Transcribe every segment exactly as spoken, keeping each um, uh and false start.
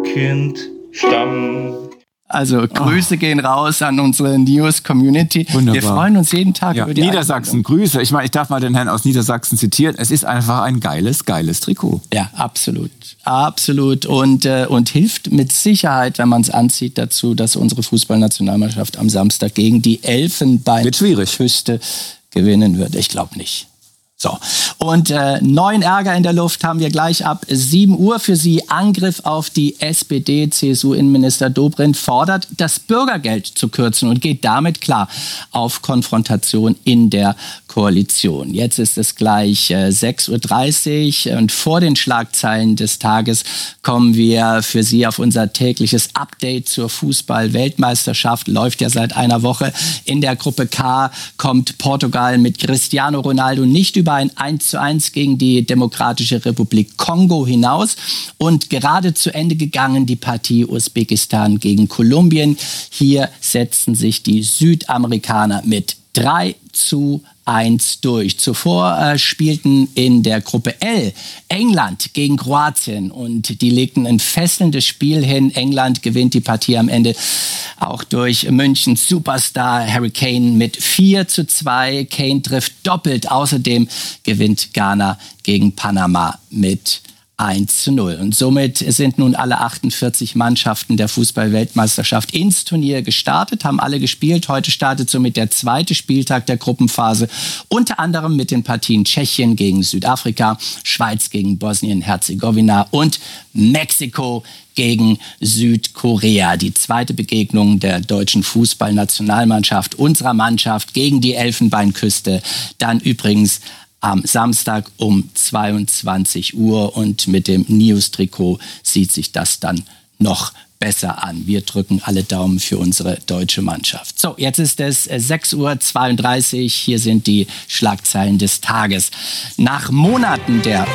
Sorgenkind-Stamm. Also Grüße oh. gehen raus an unsere News-Community. Wunderbar. Wir freuen uns jeden Tag ja. über die Niedersachsen, Einladung. Grüße. Ich meine, ich darf mal den Herrn aus Niedersachsen zitieren. Es ist einfach ein geiles, geiles Trikot. Ja, absolut. Absolut. Und, äh, und hilft mit Sicherheit, wenn man es anzieht, dazu, dass unsere Fußballnationalmannschaft am Samstag gegen die Elfenbeinküste gewinnen wird. Ich glaube nicht. So, und äh, neuen Ärger in der Luft haben wir gleich ab sieben Uhr für Sie. Angriff auf die S P D. C S U-Innenminister Dobrindt fordert, das Bürgergeld zu kürzen und geht damit klar auf Konfrontation in der Koalition. Jetzt ist es gleich äh, sechs Uhr dreißig und vor den Schlagzeilen des Tages kommen wir für Sie auf unser tägliches Update zur Fußball-Weltmeisterschaft. Läuft ja seit einer Woche. In der Gruppe K kommt Portugal mit Cristiano Ronaldo nicht über ein eins zu eins gegen die Demokratische Republik Kongo hinaus. Und gerade zu Ende gegangen die Partie Usbekistan gegen Kolumbien. Hier setzten sich die Südamerikaner mit drei zu eins durch. Zuvor äh, spielten in der Gruppe L England gegen Kroatien und die legten ein fesselndes Spiel hin. England gewinnt die Partie am Ende auch durch Münchens Superstar Harry Kane mit vier zu zwei. Kane trifft doppelt. Außerdem gewinnt Ghana gegen Panama mit eins zu null. Und somit sind nun alle achtundvierzig Mannschaften der Fußball-Weltmeisterschaft ins Turnier gestartet, haben alle gespielt. Heute startet somit der zweite Spieltag der Gruppenphase, unter anderem mit den Partien Tschechien gegen Südafrika, Schweiz gegen Bosnien-Herzegowina und Mexiko gegen Südkorea. Die zweite Begegnung der deutschen Fußballnationalmannschaft, unserer Mannschaft gegen die Elfenbeinküste. Dann übrigens am Samstag um zweiundzwanzig Uhr und mit dem News-Trikot sieht sich das dann noch besser an. Wir drücken alle Daumen für unsere deutsche Mannschaft. So, jetzt ist es sechs Uhr zweiunddreißig. Hier sind die Schlagzeilen des Tages. Nach Monaten der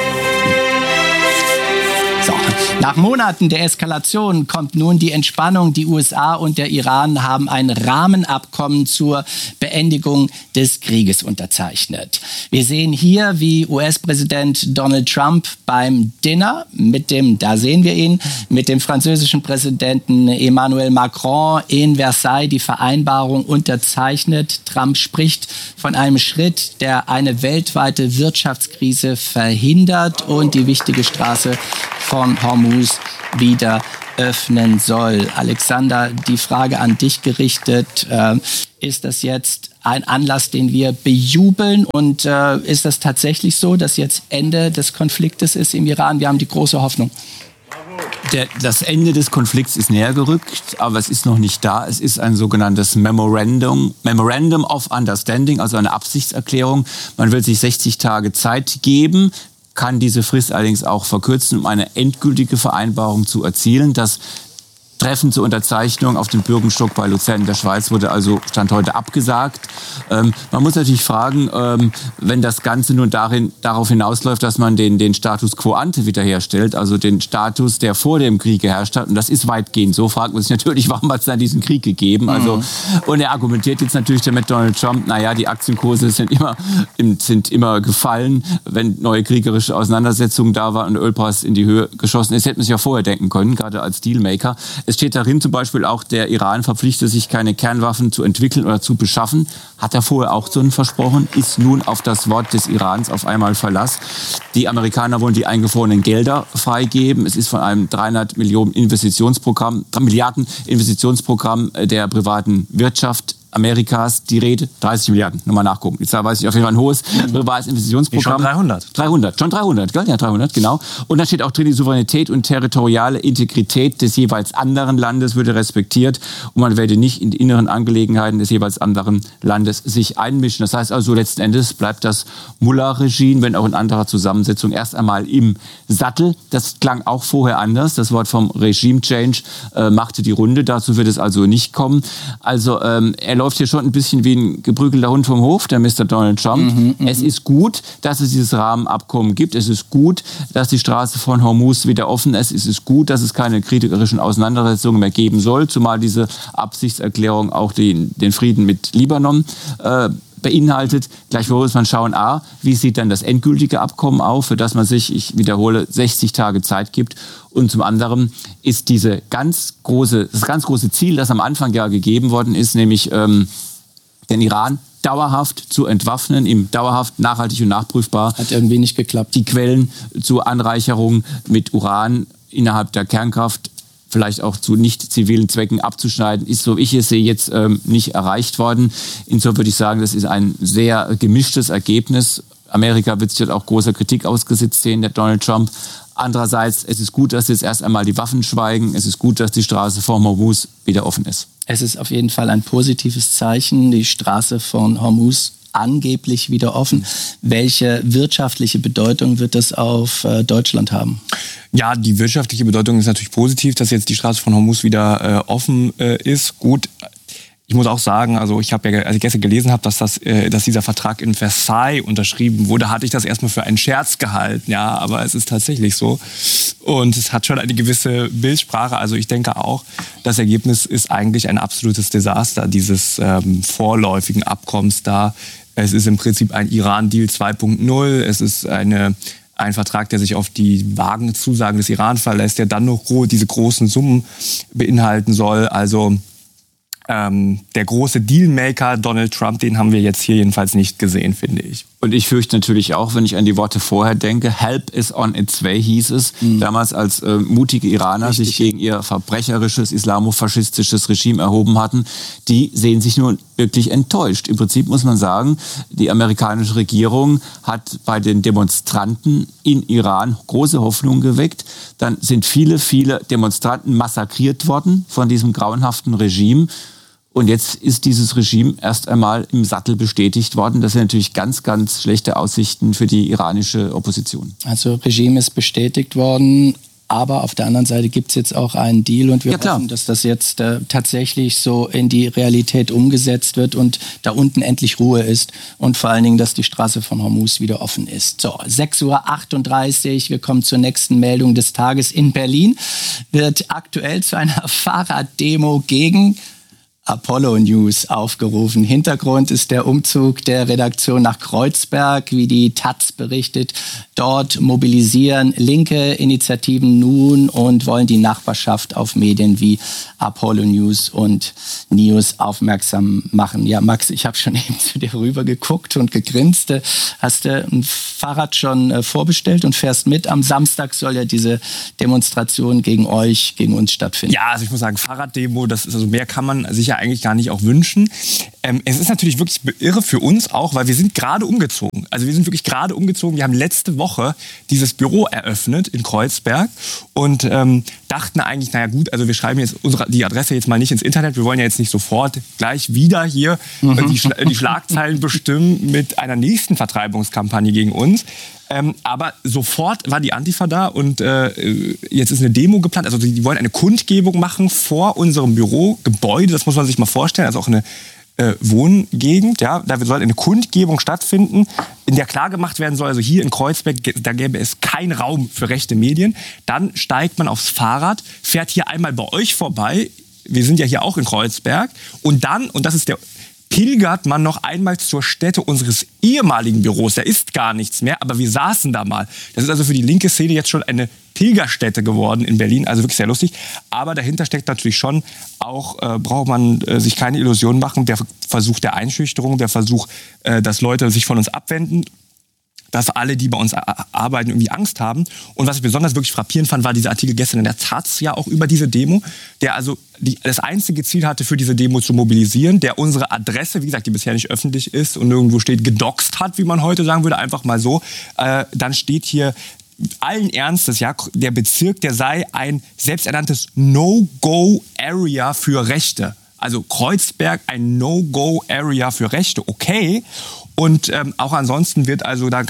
So. Nach Monaten der Eskalation kommt nun die Entspannung. Die U S A und der Iran haben ein Rahmenabkommen zur Beendigung des Krieges unterzeichnet. Wir sehen hier, wie U S-Präsident Donald Trump beim Dinner mit dem, da sehen wir ihn, mit dem französischen Präsidenten Emmanuel Macron in Versailles die Vereinbarung unterzeichnet. Trump spricht von einem Schritt, der eine weltweite Wirtschaftskrise verhindert und die wichtige Straße von Hormuz wieder öffnen soll. Alexander, die Frage an dich gerichtet. Äh, ist das jetzt ein Anlass, den wir bejubeln? Und äh, ist das tatsächlich so, dass jetzt Ende des Konfliktes ist im Iran? Wir haben die große Hoffnung. Der, das Ende des Konflikts ist näher gerückt, aber es ist noch nicht da. Es ist ein sogenanntes Memorandum, Memorandum of Understanding, also eine Absichtserklärung. Man will sich sechzig Tage Zeit geben, kann diese Frist allerdings auch verkürzen, um eine endgültige Vereinbarung zu erzielen. Das Treffen zur Unterzeichnung auf dem Bürgenstock bei Luzern in der Schweiz wurde also Stand heute abgesagt. Ähm, man muss natürlich fragen, ähm, wenn das Ganze nun darin, darauf hinausläuft, dass man den, den Status quo ante wiederherstellt, also den Status, der vor dem Krieg geherrscht hat, und das ist weitgehend so, fragt man sich natürlich, warum hat es dann diesen Krieg gegeben? Also, mhm. Und er argumentiert jetzt natürlich damit Donald Trump, naja, die Aktienkurse sind immer, sind immer gefallen, wenn neue kriegerische Auseinandersetzungen da waren und der Ölpreis in die Höhe geschossen ist, hätte man sich ja vorher denken können, gerade als Dealmaker. Es steht darin zum Beispiel auch, der Iran verpflichtet sich, keine Kernwaffen zu entwickeln oder zu beschaffen. Hat er vorher auch so einen versprochen, ist nun auf das Wort des Irans auf einmal Verlass. Die Amerikaner wollen die eingefrorenen Gelder freigeben. Es ist von einem dreihundert Millionen Investitionsprogramm, Milliarden Investitionsprogramm der privaten Wirtschaft Amerikas die Rede. dreißig Milliarden, nochmal nachgucken. Jetzt weiß ich auf jeden Fall ein hohes privates Investitionsprogramm. Schon dreihundert. dreihundert, schon dreihundert, gell? Ja, dreihundert, genau. Und da steht auch drin, die Souveränität und territoriale Integrität des jeweils anderen Landes würde respektiert und man werde nicht in die inneren Angelegenheiten des jeweils anderen Landes sich einmischen. Das heißt also, letzten Endes bleibt das Mullah-Regime, wenn auch in anderer Zusammensetzung, erst einmal im Sattel. Das klang auch vorher anders. Das Wort vom Regime-Change äh, machte die Runde. Dazu wird es also nicht kommen. Also ähm, er läuft hier schon ein bisschen wie ein geprügelter Hund vom Hof, der Mister Donald Trump. Mhm, es ist gut, dass es dieses Rahmenabkommen gibt. Es ist gut, dass die Straße von Hormuz wieder offen ist. Es ist gut, dass es keine kriegerischen Auseinandersetzungen mehr geben soll, zumal diese Absichtserklärung auch den, den Frieden mit Libanon äh, beinhaltet, gleichwohl muss man schauen, a, wie sieht dann das endgültige Abkommen auf, für das man sich, ich wiederhole, sechzig Tage Zeit gibt. Und zum anderen ist diese ganz große, das ganz große Ziel, das am Anfang ja gegeben worden ist, nämlich ähm, den Iran dauerhaft zu entwaffnen, ihm dauerhaft nachhaltig und nachprüfbar. Hat irgendwie nicht geklappt. Die Quellen zur Anreicherung mit Uran innerhalb der Kernkraft vielleicht auch zu nicht zivilen Zwecken abzuschneiden, ist, so wie ich es sehe, jetzt ähm, nicht erreicht worden. Insofern würde ich sagen, das ist ein sehr gemischtes Ergebnis. Amerika wird sich dort auch großer Kritik ausgesetzt sehen, der Donald Trump. Andererseits, es ist gut, dass jetzt erst einmal die Waffen schweigen. Es ist gut, dass die Straße von Hormuz wieder offen ist. Es ist auf jeden Fall ein positives Zeichen. Die Straße von Hormuz angeblich wieder offen. Welche wirtschaftliche Bedeutung wird das auf äh, Deutschland haben? Ja, die wirtschaftliche Bedeutung ist natürlich positiv, dass jetzt die Straße von Hormuz wieder äh, offen äh, ist. Gut, ich muss auch sagen, also ich habe ja, als ich gestern gelesen habe, dass das, äh, dass dieser Vertrag in Versailles unterschrieben wurde, hatte ich das erstmal für einen Scherz gehalten. Ja, aber es ist tatsächlich so. Und es hat schon eine gewisse Bildsprache. Also ich denke auch, das Ergebnis ist eigentlich ein absolutes Desaster dieses ähm, vorläufigen Abkommens da. Es ist im Prinzip ein Iran-Deal zwei Punkt null. Es ist eine, ein Vertrag, der sich auf die vagen Zusagen des Iran verlässt, der dann noch gro- diese großen Summen beinhalten soll. Also ähm, der große Dealmaker Donald Trump, den haben wir jetzt hier jedenfalls nicht gesehen, finde ich. Und ich fürchte natürlich auch, wenn ich an die Worte vorher denke, help is on its way, hieß es, mhm. damals als äh, mutige Iraner Richtig. sich gegen ihr verbrecherisches, islamofaschistisches Regime erhoben hatten, die sehen sich nun wirklich enttäuscht. Im Prinzip muss man sagen, die amerikanische Regierung hat bei den Demonstranten in Iran große Hoffnung geweckt. Dann sind viele, viele Demonstranten massakriert worden von diesem grauenhaften Regime. Und jetzt ist dieses Regime erst einmal im Sattel bestätigt worden. Das sind natürlich ganz, ganz schlechte Aussichten für die iranische Opposition. Also Regime ist bestätigt worden, aber auf der anderen Seite gibt es jetzt auch einen Deal und wir ja, hoffen, dass das jetzt äh, tatsächlich so in die Realität umgesetzt wird und da unten endlich Ruhe ist und vor allen Dingen, dass die Straße von Hormuz wieder offen ist. So, sechs Uhr achtunddreißig, wir kommen zur nächsten Meldung des Tages. In Berlin wird aktuell zu einer Fahrraddemo gegen Apollo News aufgerufen. Hintergrund ist der Umzug der Redaktion nach Kreuzberg, wie die Taz berichtet. Dort mobilisieren linke Initiativen nun und wollen die Nachbarschaft auf Medien wie Apollo News und News aufmerksam machen. Ja, Max, ich habe schon eben zu dir rüber geguckt und gegrinst. Hast du ein Fahrrad schon vorbestellt und fährst mit? Am Samstag soll ja diese Demonstration gegen euch, gegen uns stattfinden. Ja, also ich muss sagen, Fahrraddemo, das ist also mehr kann man sich ja eigentlich gar nicht auch wünschen. Ähm, es ist natürlich wirklich irre für uns auch, weil wir sind gerade umgezogen. Also wir sind wirklich gerade umgezogen. Wir haben letzte Woche dieses Büro eröffnet in Kreuzberg und ähm, dachten eigentlich, naja gut, also wir schreiben jetzt unsere, die Adresse jetzt mal nicht ins Internet. Wir wollen ja jetzt nicht sofort gleich wieder hier mhm. die, Schla- die Schlagzeilen bestimmen mit einer nächsten Vertreibungskampagne gegen uns. Ähm, aber sofort war die Antifa da und äh, jetzt ist eine Demo geplant. Also die, die wollen eine Kundgebung machen vor unserem Bürogebäude. Das muss man sich mal vorstellen. Also auch eine äh, Wohngegend. Ja, da soll eine Kundgebung stattfinden, in der klargemacht werden soll, also hier in Kreuzberg, da gäbe es keinen Raum für rechte Medien. Dann steigt man aufs Fahrrad, fährt hier einmal bei euch vorbei. Wir sind ja hier auch in Kreuzberg. Und dann, und das ist der... pilgert man noch einmal zur Stätte unseres ehemaligen Büros. Da ist gar nichts mehr, aber wir saßen da mal. Das ist also für die linke Szene jetzt schon eine Pilgerstätte geworden in Berlin, also wirklich sehr lustig. Aber dahinter steckt natürlich schon auch, äh, braucht man äh, sich keine Illusionen machen, der Versuch der Einschüchterung, der Versuch, äh, dass Leute sich von uns abwenden, dass alle, die bei uns arbeiten, irgendwie Angst haben. Und was ich besonders wirklich frappierend fand, war dieser Artikel gestern in der Taz ja auch über diese Demo, der also die, das einzige Ziel hatte, für diese Demo zu mobilisieren, der unsere Adresse, wie gesagt, die bisher nicht öffentlich ist und nirgendwo steht, gedoxt hat, wie man heute sagen würde, einfach mal so. Äh, dann steht hier allen Ernstes, ja, der Bezirk, der sei ein selbsternanntes No-Go-Area für Rechte. Also Kreuzberg ein No-Go-Area für Rechte, okay. Und ähm, auch ansonsten wird also da ganz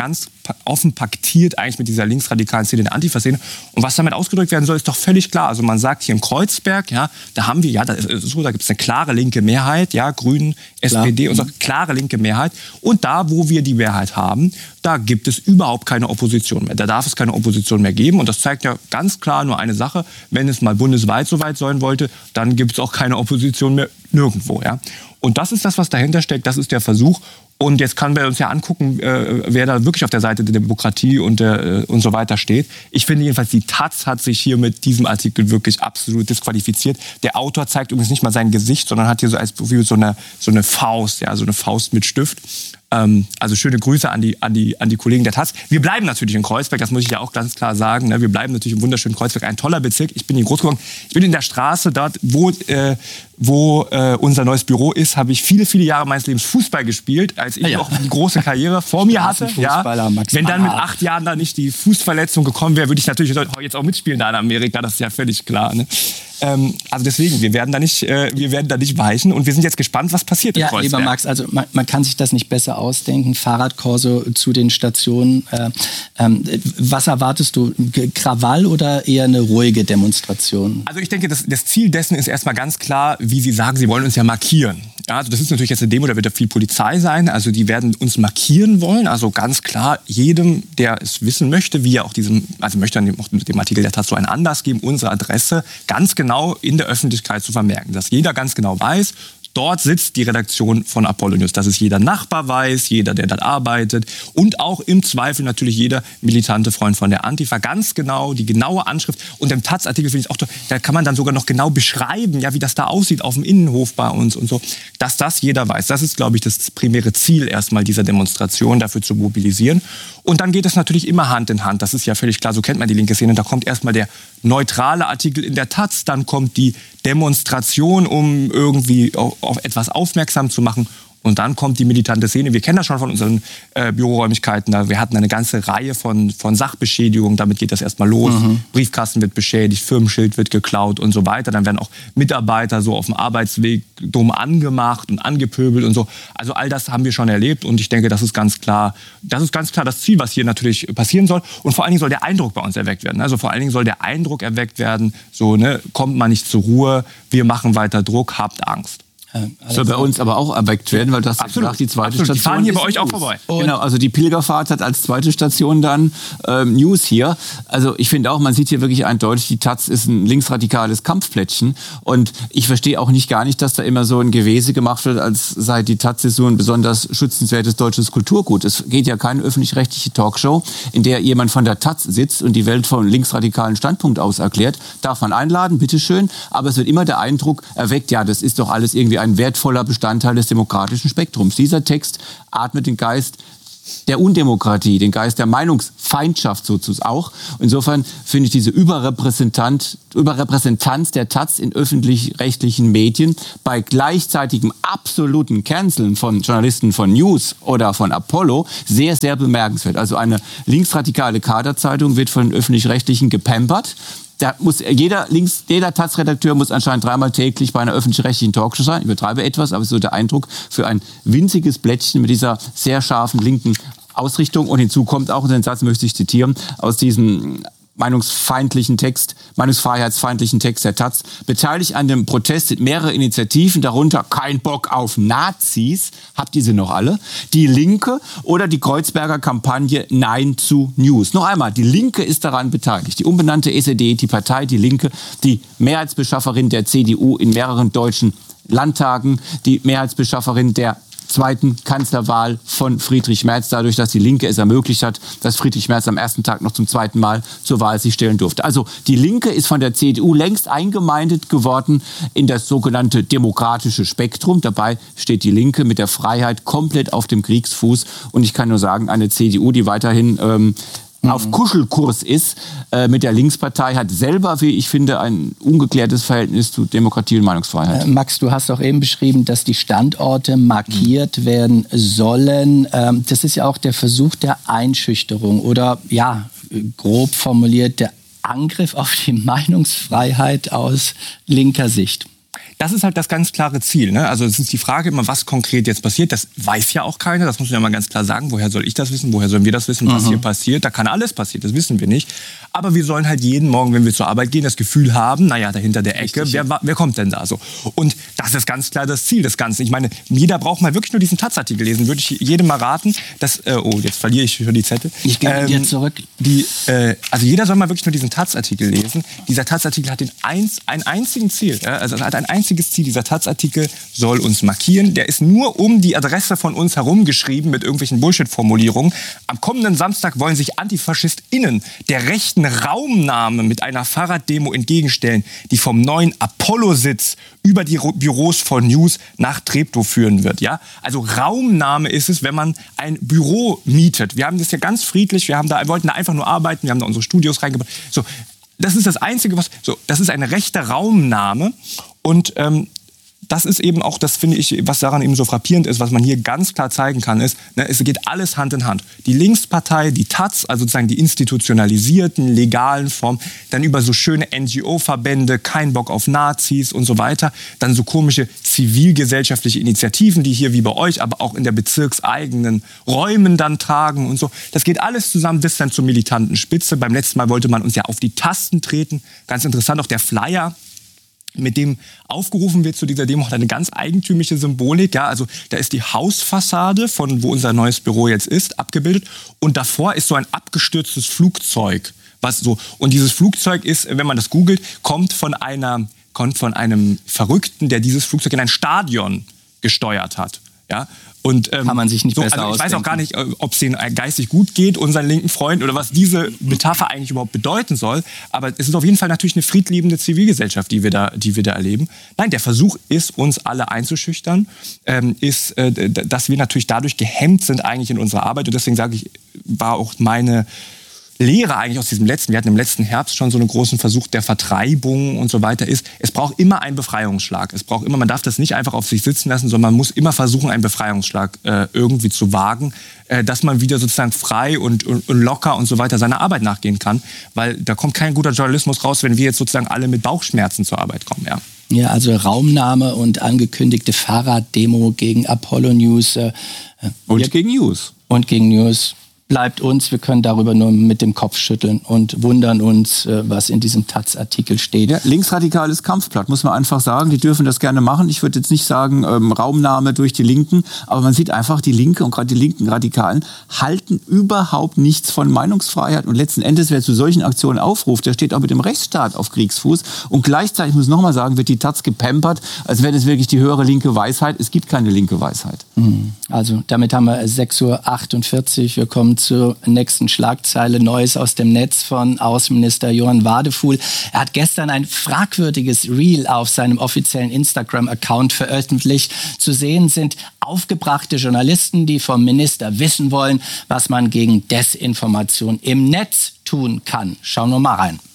offen paktiert eigentlich mit dieser linksradikalen Szene, der Antifa-Szene. Und was damit ausgedrückt werden soll, ist doch völlig klar. Also man sagt hier in Kreuzberg, ja, da haben wir, ja, da, ist so, da gibt es eine klare linke Mehrheit, ja, Grünen, S P D und so, klare linke Mehrheit. Und da, wo wir die Mehrheit haben, da gibt es überhaupt keine Opposition mehr. Da darf es keine Opposition mehr geben. Und das zeigt ja ganz klar nur eine Sache. Wenn es mal bundesweit so weit sein wollte, dann gibt es auch keine Opposition mehr nirgendwo. Ja? Und das ist das, was dahinter steckt. Das ist der Versuch. Und jetzt können wir uns ja angucken, äh, wer da wirklich auf der Seite der Demokratie und, äh, und so weiter steht. Ich finde jedenfalls, die Taz hat sich hier mit diesem Artikel wirklich absolut disqualifiziert. Der Autor zeigt übrigens nicht mal sein Gesicht, sondern hat hier so als Profil so eine, so eine Faust, ja, so eine Faust mit Stift. Ähm, also schöne Grüße an die, an, die, an die Kollegen der Taz. Wir bleiben natürlich in Kreuzberg, das muss ich ja auch ganz klar sagen. Ne? Wir bleiben natürlich im wunderschönen Kreuzberg, ein toller Bezirk. Ich bin hier groß geworden. Ich bin in der Straße dort, wo, äh, wo äh, unser neues Büro ist, habe ich viele, viele Jahre meines Lebens Fußball gespielt, als ich ja, ja. auch eine große Karriere vor mir hatte. Ja. Wenn dann mit acht Jahren da nicht die Fußverletzung gekommen wäre, würde ich natürlich jetzt auch mitspielen da in Amerika, das ist ja völlig klar. Ne? Ähm, also deswegen, wir werden da nicht, äh, wir werden da nicht weichen und wir sind jetzt gespannt, was passiert in ja, Kreuzberg. Lieber Max, also man, man kann sich das nicht besser ausdenken. Fahrradkorso zu den Stationen. Äh, ähm, was erwartest du? Krawall oder eher eine ruhige Demonstration? Also ich denke, das, das Ziel dessen ist erstmal ganz klar, wie Sie sagen, Sie wollen uns ja markieren. Ja, also das ist natürlich jetzt eine Demo, da wird ja viel Polizei sein. Also die werden uns markieren wollen. Also ganz klar, jedem, der es wissen möchte, wie er auch diesem, also möchte dann auch mit dem Artikel der Taz so einen Anlass geben, unsere Adresse ganz genau in der Öffentlichkeit zu vermerken. Dass jeder ganz genau weiß, dort sitzt die Redaktion von Apollo News. Dass es jeder Nachbar weiß, jeder, der dort arbeitet und auch im Zweifel natürlich jeder militante Freund von der Antifa. Ganz genau, die genaue Anschrift. Und im Taz-Artikel finde ich auch, da kann man dann sogar noch genau beschreiben, ja, wie das da aussieht auf dem Innenhof bei uns und so. Dass das jeder weiß. Das ist, glaube ich, das primäre Ziel erstmal dieser Demonstration, dafür zu mobilisieren. Und dann geht es natürlich immer Hand in Hand. Das ist ja völlig klar, so kennt man die linke Szene. Da kommt erstmal der neutrale Artikel in der Taz, dann kommt die Demonstration, um irgendwie auf, auf etwas aufmerksam zu machen. Und dann kommt die militante Szene. Wir kennen das schon von unseren äh, Büroräumlichkeiten. Da wir hatten eine ganze Reihe von, von Sachbeschädigungen. Damit geht das erstmal los. Mhm. Briefkasten wird beschädigt, Firmenschild wird geklaut und so weiter. Dann werden auch Mitarbeiter so auf dem Arbeitsweg dumm angemacht und angepöbelt und so. Also all das haben wir schon erlebt. Und ich denke, das ist ganz klar, das ist ganz klar das Ziel, was hier natürlich passieren soll. Und vor allen Dingen soll der Eindruck bei uns erweckt werden. Also vor allen Dingen soll der Eindruck erweckt werden, so, ne, kommt man nicht zur Ruhe, wir machen weiter Druck, habt Angst. Soll bei uns aber auch erweckt werden, weil das gesagt, die zweite Absolut. Station. Die fahren hier bei ist euch auch News. vorbei. Und genau, also die Pilgerfahrt hat als zweite Station dann ähm, News hier. Also ich finde auch, man sieht hier wirklich eindeutig, die Taz ist ein linksradikales Kampfplättchen. Und ich verstehe auch nicht gar nicht, dass da immer so ein Gewese gemacht wird, als sei die Taz so ein besonders schützenswertes deutsches Kulturgut. Es geht ja keine öffentlich-rechtliche Talkshow, in der jemand von der Taz sitzt und die Welt vom linksradikalen Standpunkt aus erklärt. Darf man einladen, bitteschön. Aber es wird immer der Eindruck erweckt, ja, das ist doch alles irgendwie ein wertvoller Bestandteil des demokratischen Spektrums. Dieser Text atmet den Geist der Undemokratie, den Geist der Meinungsfeindschaft sozusagen auch. Insofern finde ich diese Überrepräsentant, Überrepräsentanz der Taz in öffentlich-rechtlichen Medien bei gleichzeitigem absoluten Canceln von Journalisten von News oder von Apollo sehr, sehr bemerkenswert. Also eine linksradikale Kaderzeitung wird von öffentlich-rechtlichen gepampert. Da muss jeder links, jeder Taz-Redakteur muss anscheinend dreimal täglich bei einer öffentlich-rechtlichen Talkshow sein. Ich übertreibe etwas, aber es ist so der Eindruck für ein winziges Blättchen mit dieser sehr scharfen linken Ausrichtung. Und hinzu kommt auch, den Satz möchte ich zitieren, aus diesem meinungsfeindlichen Text, meinungsfreiheitsfeindlichen Text der Taz, beteiligt an dem Protest sind mehrere Initiativen, darunter Kein Bock auf Nazis, habt ihr sie noch alle, die Linke oder die Kreuzberger Kampagne Nein zu News. Noch einmal, die Linke ist daran beteiligt. Die umbenannte S E D, die Partei Die Linke, die Mehrheitsbeschafferin der C D U in mehreren deutschen Landtagen, die Mehrheitsbeschafferin der zweiten Kanzlerwahl von Friedrich Merz, dadurch, dass die Linke es ermöglicht hat, dass Friedrich Merz am ersten Tag noch zum zweiten Mal zur Wahl sich stellen durfte. Also die Linke ist von der C D U längst eingemeindet geworden in das sogenannte demokratische Spektrum. Dabei steht die Linke mit der Freiheit komplett auf dem Kriegsfuß. Und ich kann nur sagen, eine C D U, die weiterhin ähm, auf Kuschelkurs ist äh, mit der Linkspartei, hat selber, wie ich finde, ein ungeklärtes Verhältnis zu Demokratie und Meinungsfreiheit. Äh, Max, du hast auch eben beschrieben, dass die Standorte markiert mhm. werden sollen. Ähm, das ist ja auch der Versuch der Einschüchterung oder, ja, grob formuliert, der Angriff auf die Meinungsfreiheit aus linker Sicht. das ist halt das ganz klare Ziel. Ne? Also es ist die Frage immer, was konkret jetzt passiert. Das weiß ja auch keiner, das muss man ja mal ganz klar sagen. Woher soll ich das wissen? Woher sollen wir das wissen, was mhm. hier passiert? Da kann alles passieren, das wissen wir nicht. Aber wir sollen halt jeden Morgen, wenn wir zur Arbeit gehen, das Gefühl haben, naja, da hinter der Ecke, wer, wer kommt denn da so? Und das ist ganz klar das Ziel des Ganzen. Ich meine, jeder braucht mal wirklich nur diesen Taz-Artikel lesen. Würde ich jedem mal raten, dass, äh, oh, jetzt verliere ich schon die Zettel. Ich gebe ähm, dir zurück. Die, äh, also jeder soll mal wirklich nur diesen Taz-Artikel lesen. Dieser Taz-Artikel hat den eins, ein einzigen Ziel. Ja? Also hat ein einziges Ziel. Dieser Taz-Artikel soll uns markieren. Der ist nur um die Adresse von uns herum geschrieben mit irgendwelchen Bullshit-Formulierungen. Am kommenden Samstag wollen sich AntifaschistInnen der rechten Raumnahme mit einer Fahrraddemo entgegenstellen, die vom neuen Apollo-Sitz über die Büros von News nach Treptow führen wird. Ja? Also Raumnahme ist es, wenn man ein Büro mietet. Wir haben das ja ganz friedlich, wir haben da, wollten da einfach nur arbeiten, wir haben da unsere Studios reingebaut. So, das ist das Einzige, was, so, das ist eine rechte Raumnahme und ähm, das ist eben auch, das finde ich, was daran eben so frappierend ist, was man hier ganz klar zeigen kann, ist, ne, es geht alles Hand in Hand. Die Linkspartei, die Taz, also sozusagen die institutionalisierten, legalen Formen, dann über so schöne N G O-Verbände, kein Bock auf Nazis und so weiter, dann so komische zivilgesellschaftliche Initiativen, die hier wie bei euch, aber auch in der bezirkseigenen Räumen dann tragen und so. Das geht alles zusammen bis dann zur militanten Spitze. Beim letzten Mal wollte man uns ja auf die Tasten treten. Ganz interessant, auch der Flyer, mit dem aufgerufen wird zu dieser Demo, hat eine ganz eigentümliche Symbolik. Ja, also da ist die Hausfassade, von wo unser neues Büro jetzt ist, abgebildet. Und davor ist so ein abgestürztes Flugzeug. Was so, und dieses Flugzeug ist, wenn man das googelt, kommt von, einer, kommt von einem Verrückten, der dieses Flugzeug in ein Stadion gesteuert hat. Ja? Und, ähm, kann man sich nicht so, besser also ich ausdenken. weiß auch gar nicht, ob es denen geistig gut geht, unseren linken Freund, oder was diese Metapher eigentlich überhaupt bedeuten soll. Aber es ist auf jeden Fall natürlich eine friedliebende Zivilgesellschaft, die wir da, die wir da erleben. Nein, der Versuch ist, uns alle einzuschüchtern, ähm, ist, äh, dass wir natürlich dadurch gehemmt sind eigentlich in unserer Arbeit. Und deswegen sage ich, war auch meine Lehre eigentlich aus diesem letzten, wir hatten im letzten Herbst schon so einen großen Versuch der Vertreibung und so weiter, ist, es braucht immer einen Befreiungsschlag. Es braucht immer, man darf das nicht einfach auf sich sitzen lassen, sondern man muss immer versuchen, einen Befreiungsschlag äh, irgendwie zu wagen, äh, dass man wieder sozusagen frei und, und, und locker und so weiter seiner Arbeit nachgehen kann. Weil da kommt kein guter Journalismus raus, wenn wir jetzt sozusagen alle mit Bauchschmerzen zur Arbeit kommen. Ja. Ja, also Raumnahme und angekündigte Fahrraddemo gegen Apollo News. Äh, und wir, gegen News. Und gegen News. Bleibt uns, wir können darüber nur mit dem Kopf schütteln und wundern uns, was in diesem Taz-Artikel steht. Ja, linksradikales Kampfblatt, muss man einfach sagen. Die dürfen das gerne machen. Ich würde jetzt nicht sagen, ähm, Raumnahme durch die Linken, aber man sieht einfach, die Linke und gerade die linken Radikalen halten überhaupt nichts von Meinungsfreiheit. Und letzten Endes, wer zu solchen Aktionen aufruft, der steht auch mit dem Rechtsstaat auf Kriegsfuß. Und gleichzeitig, ich muss noch mal sagen, wird die Taz gepampert, als wäre das wirklich die höhere linke Weisheit. Es gibt keine linke Weisheit. Also damit haben wir sechs Uhr achtundvierzig. Wir kommen zur nächsten Schlagzeile. Neues aus dem Netz von Außenminister Johann Wadefuhl. Er hat gestern ein fragwürdiges Reel auf seinem offiziellen Instagram-Account veröffentlicht. Zu sehen sind aufgebrachte Journalisten, die vom Minister wissen wollen, was man gegen Desinformation im Netz tun kann. Schauen wir mal rein.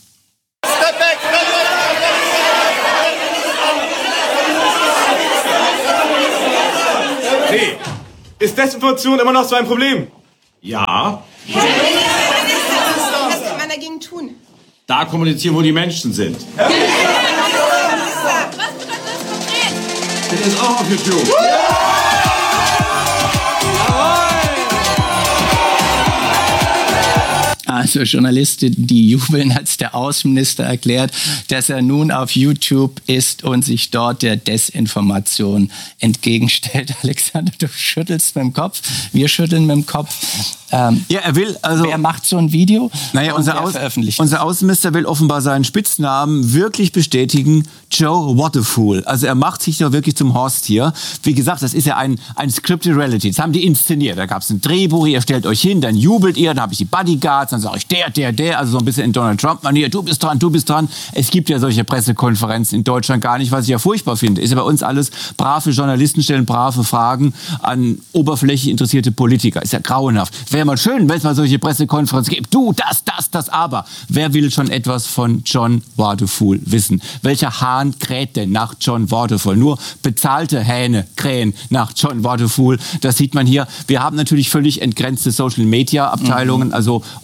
Hey, ist Desinformation immer noch so ein Problem? Ja. Herr Minister, was kann man dagegen tun? Da kommunizieren, wo die Menschen sind. Herr Minister, was bedeutet das konkret? Das ist auch auf YouTube. Also Journalisten, die jubeln, als der Außenminister erklärt, dass er nun auf YouTube ist und sich dort der Desinformation entgegenstellt. Alexander, du schüttelst mit dem Kopf, wir schütteln mit dem Kopf. Ähm, ja, er will also. Wer macht so ein Video? Naja, unser, Aus, unser Außenminister will offenbar seinen Spitznamen wirklich bestätigen: Joe Waterfool. Also er macht sich doch wirklich zum Horst hier. Wie gesagt, das ist ja ein, ein Scripted Reality. Das haben die inszeniert. Da gab es ein Drehbuch, ihr stellt euch hin, dann jubelt ihr, dann habe ich die Bodyguards, dann sage ich der, der, der, also so ein bisschen in Donald Trump-Manier, du bist dran, du bist dran. Es gibt ja solche Pressekonferenzen in Deutschland gar nicht, was ich ja furchtbar finde. Ist ja bei uns alles brave Journalisten stellen brave Fragen an oberflächlich interessierte Politiker. Ist ja grauenhaft. Wäre mal schön, wenn es mal solche Pressekonferenzen gibt. Du, das, das, das, aber. Wer will schon etwas von John Waterfool wissen? Welcher Hahn kräht denn nach John Waterfool? Nur bezahlte Hähne krähen nach John Waterfool. Das sieht man hier. Wir haben natürlich völlig entgrenzte Social-Media-Abteilungen. Mhm. Also offenbar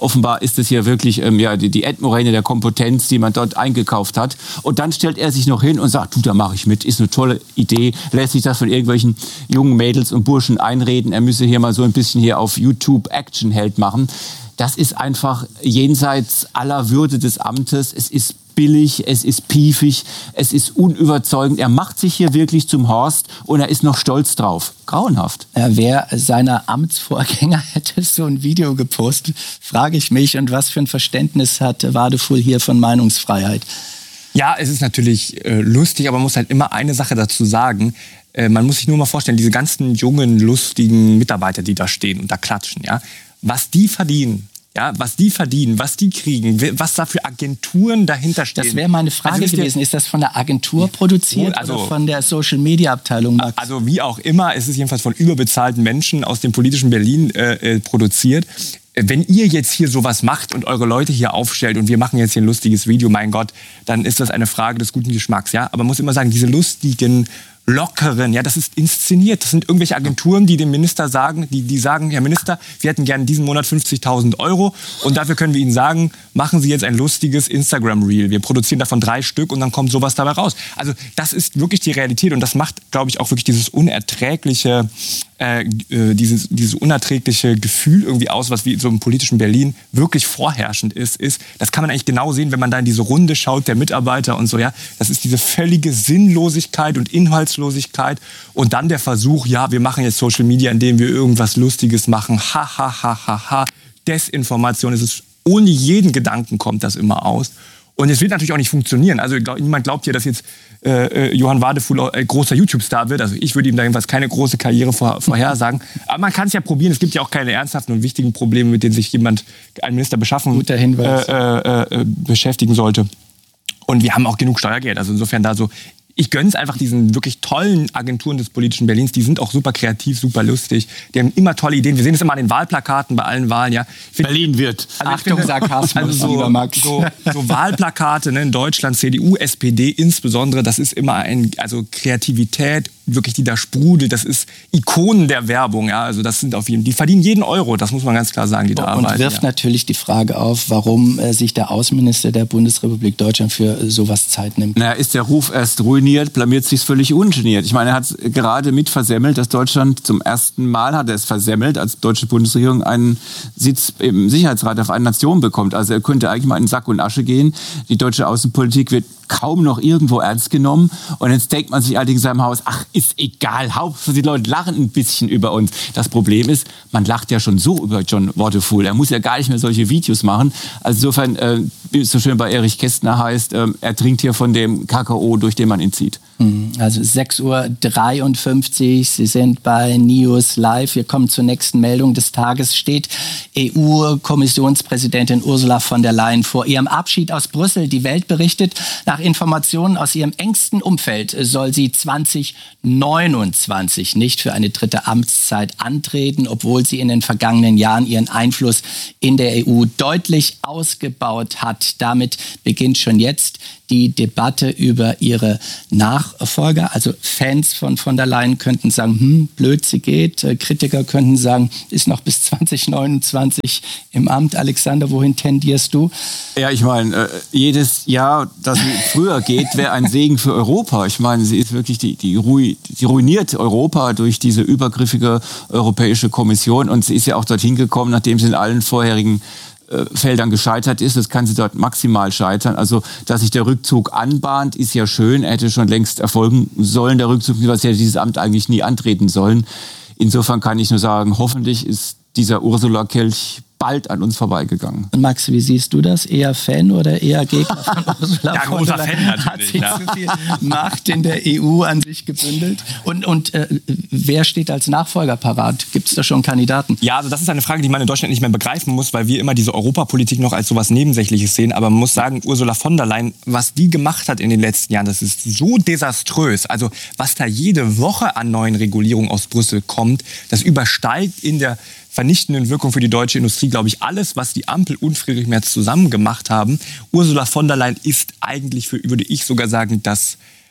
ist es hier wirklich ähm, ja, die, die Endmoräne der Kompetenz, die man dort eingekauft hat. Und dann stellt er sich noch hin und sagt, du, da mache ich mit, ist eine tolle Idee, lässt sich das von irgendwelchen jungen Mädels und Burschen einreden, er müsse hier mal so ein bisschen hier auf YouTube Actionheld machen. Das ist einfach jenseits aller Würde des Amtes. Es ist billig, es ist piefig, es ist unüberzeugend. Er macht sich hier wirklich zum Horst und er ist noch stolz drauf. Grauenhaft. Ja, wer seiner Amtsvorgänger hätte so ein Video gepostet, frage ich mich. Und was für ein Verständnis hat Wadefuhl hier von Meinungsfreiheit? Ja, es ist natürlich äh, lustig, aber man muss halt immer eine Sache dazu sagen. Äh, man muss sich nur mal vorstellen, diese ganzen jungen, lustigen Mitarbeiter, die da stehen und da klatschen, ja, was die verdienen. Ja, was die verdienen, was die kriegen, was da für Agenturen dahinter stehen. Das wäre meine Frage also, gewesen. Ist das von der Agentur produziert also, oder von der Social-Media-Abteilung, Max? Also wie auch immer, es ist jedenfalls von überbezahlten Menschen aus dem politischen Berlin äh, produziert. Wenn ihr jetzt hier sowas macht und eure Leute hier aufstellt und wir machen jetzt hier ein lustiges Video, mein Gott, dann ist das eine Frage des guten Geschmacks. Ja? Aber man muss immer sagen, diese lustigen, lockeren, ja, das ist inszeniert. Das sind irgendwelche Agenturen, die dem Minister sagen, die, die sagen, Herr Minister, wir hätten gerne diesen Monat fünfzigtausend Euro und dafür können wir Ihnen sagen, machen Sie jetzt ein lustiges Instagram-Reel. Wir produzieren davon drei Stück und dann kommt sowas dabei raus. Also das ist wirklich die Realität und das macht, glaube ich, auch wirklich dieses unerträgliche, äh, dieses, dieses unerträgliche Gefühl irgendwie aus, was wie so im politischen Berlin wirklich vorherrschend ist, ist, das kann man eigentlich genau sehen, wenn man da in diese Runde schaut, der Mitarbeiter und so, ja. Das ist diese völlige Sinnlosigkeit und Inhaltslosigkeit und dann der Versuch, ja, wir machen jetzt Social Media, indem wir irgendwas Lustiges machen, ha, ha, ha, ha, ha, Desinformation, es ist, ohne jeden Gedanken kommt das immer aus. Und es wird natürlich auch nicht funktionieren. Also glaub, niemand glaubt ja, dass jetzt äh, Johann Wadefuhl äh, großer YouTube-Star wird. Also ich würde ihm da jedenfalls keine große Karriere vor, vorhersagen. Aber man kann es ja probieren. Es gibt ja auch keine ernsthaften und wichtigen Probleme, mit denen sich jemand, ein Minister beschaffen, Guter Hinweis. Äh, äh, beschäftigen sollte. Und wir haben auch genug Steuergeld. Also insofern da so... Ich gönn's einfach diesen wirklich tollen Agenturen des politischen Berlins. Die sind auch super kreativ, super lustig. Die haben immer tolle Ideen. Wir sehen es immer an den Wahlplakaten bei allen Wahlen. Ja. Find, Berlin wird. Also Achtung, finde, Sarkasmus, also so, lieber Max. So, so Wahlplakate, ne, in Deutschland, C D U, S P D insbesondere, das ist immer ein, also Kreativität, wirklich, die da sprudelt. Das ist Ikonen der Werbung. Ja. Also das sind auf jeden, die verdienen jeden Euro, das muss man ganz klar sagen, die da Und arbeiten. Und wirft ja. natürlich die Frage auf, warum äh, sich der Außenminister der Bundesrepublik Deutschland für äh, sowas Zeit nimmt. Na, ist der Ruf erst ruiniert, blamiert sich völlig ungeniert. Ich meine, er hat es gerade mit versemmelt, dass Deutschland zum ersten Mal hat er es versemmelt, als deutsche Bundesregierung einen Sitz im Sicherheitsrat auf eine Nation bekommt. Also er könnte eigentlich mal in Sack und Asche gehen. Die deutsche Außenpolitik wird kaum noch irgendwo ernst genommen. Und jetzt denkt man sich allerdings in seinem Haus, ach, ist egal, Hauptsache die Leute lachen ein bisschen über uns. Das Problem ist, man lacht ja schon so über John Wadefuhl. Er muss ja gar nicht mehr solche Videos machen. Also insofern, äh, wie es so schön bei Erich Kästner heißt, äh, er trinkt hier von dem Kakao, durch den man ihn zieht. Also sechs Uhr dreiundfünfzig, Sie sind bei News Live. Wir kommen zur nächsten Meldung des Tages. Steht E U-Kommissionspräsidentin Ursula von der Leyen vor ihrem Abschied aus Brüssel. Die Welt berichtet, nach Informationen aus ihrem engsten Umfeld soll sie zwanzig neunundzwanzig nicht für eine dritte Amtszeit antreten, obwohl sie in den vergangenen Jahren ihren Einfluss in der E U deutlich ausgebaut hat. Damit beginnt schon jetzt die Debatte über ihre Nachfolger. Also Fans von von der Leyen könnten sagen, hm, blöd sie geht. Kritiker könnten sagen, ist noch bis zwanzig neunundzwanzig im Amt. Alexander, wohin tendierst du? Ja, ich meine, äh, jedes Jahr, das früher geht, wäre ein Segen für Europa. Ich meine, sie ist wirklich die, die, Ru- die ruiniert Europa durch diese übergriffige Europäische Kommission. Und sie ist ja auch dorthin gekommen, nachdem sie in allen vorherigen Feldern gescheitert ist. Das kann sie dort maximal scheitern. Also, dass sich der Rückzug anbahnt, ist ja schön. Er hätte schon längst erfolgen sollen, der Rückzug, was hätte dieses Amt eigentlich nie antreten sollen. Insofern kann ich nur sagen, hoffentlich ist dieser Ursula-Kelch bald an uns vorbeigegangen. Und Max, wie siehst du das? Eher Fan oder eher Gegner von Ursula ja, von der Leyen? Fan Hat sie ja. zu viel Macht in der E U an sich gebündelt? Und, und äh, wer steht als Nachfolger parat? Gibt es da schon Kandidaten? Ja, also das ist eine Frage, die man in Deutschland nicht mehr begreifen muss, weil wir immer diese Europapolitik noch als sowas Nebensächliches sehen. Aber man muss sagen, Ursula von der Leyen, was die gemacht hat in den letzten Jahren, das ist so desaströs. Also was da jede Woche an neuen Regulierungen aus Brüssel kommt, das übersteigt in der vernichtenden Wirkung für die deutsche Industrie, glaube ich, alles, was die Ampel und Friedrich Merz zusammen gemacht haben. Ursula von der Leyen ist eigentlich, für, würde ich sogar sagen, das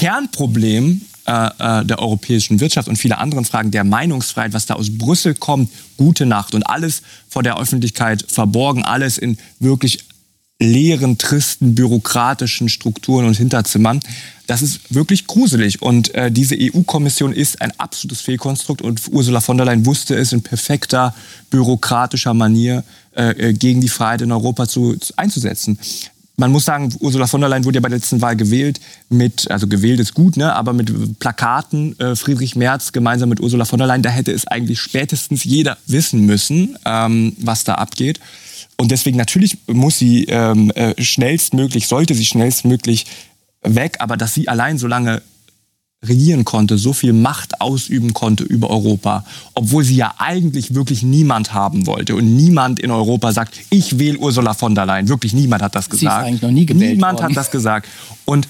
Kernproblem äh, äh, der europäischen Wirtschaft und viele anderen Fragen der Meinungsfreiheit, was da aus Brüssel kommt, gute Nacht und alles vor der Öffentlichkeit verborgen, alles in wirklich leeren, tristen, bürokratischen Strukturen und Hinterzimmern. Das ist wirklich gruselig. Und äh, diese E U-Kommission ist ein absolutes Fehlkonstrukt und Ursula von der Leyen wusste es in perfekter, bürokratischer Manier äh, gegen die Freiheit in Europa zu, zu, einzusetzen. Man muss sagen, Ursula von der Leyen wurde ja bei der letzten Wahl gewählt mit, also gewählt ist gut, ne, aber mit Plakaten, äh, Friedrich Merz gemeinsam mit Ursula von der Leyen, da hätte es eigentlich spätestens jeder wissen müssen, ähm, was da abgeht. Und deswegen natürlich muss sie ähm, äh, schnellstmöglich, sollte sie schnellstmöglich weg, aber dass sie allein so lange regieren konnte, so viel Macht ausüben konnte über Europa, obwohl sie ja eigentlich wirklich niemand haben wollte und niemand in Europa sagt, ich wähle Ursula von der Leyen. Wirklich niemand hat das gesagt. Sie ist eigentlich noch nie gewählt Niemand worden. hat das gesagt. Und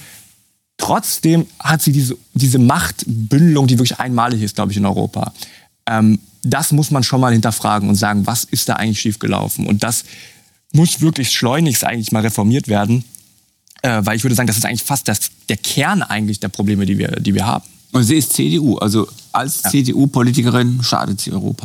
trotzdem hat sie diese, diese Machtbündelung, die wirklich einmalig ist, glaube ich, in Europa. Ähm, das muss man schon mal hinterfragen und sagen, was ist da eigentlich schiefgelaufen? Und das muss wirklich schleunigst eigentlich mal reformiert werden, äh, weil ich würde sagen, das ist eigentlich fast das, der Kern eigentlich der Probleme, die wir, die wir haben. Und sie ist C D U, also als Ja. C D U-Politikerin schadet sie Europa.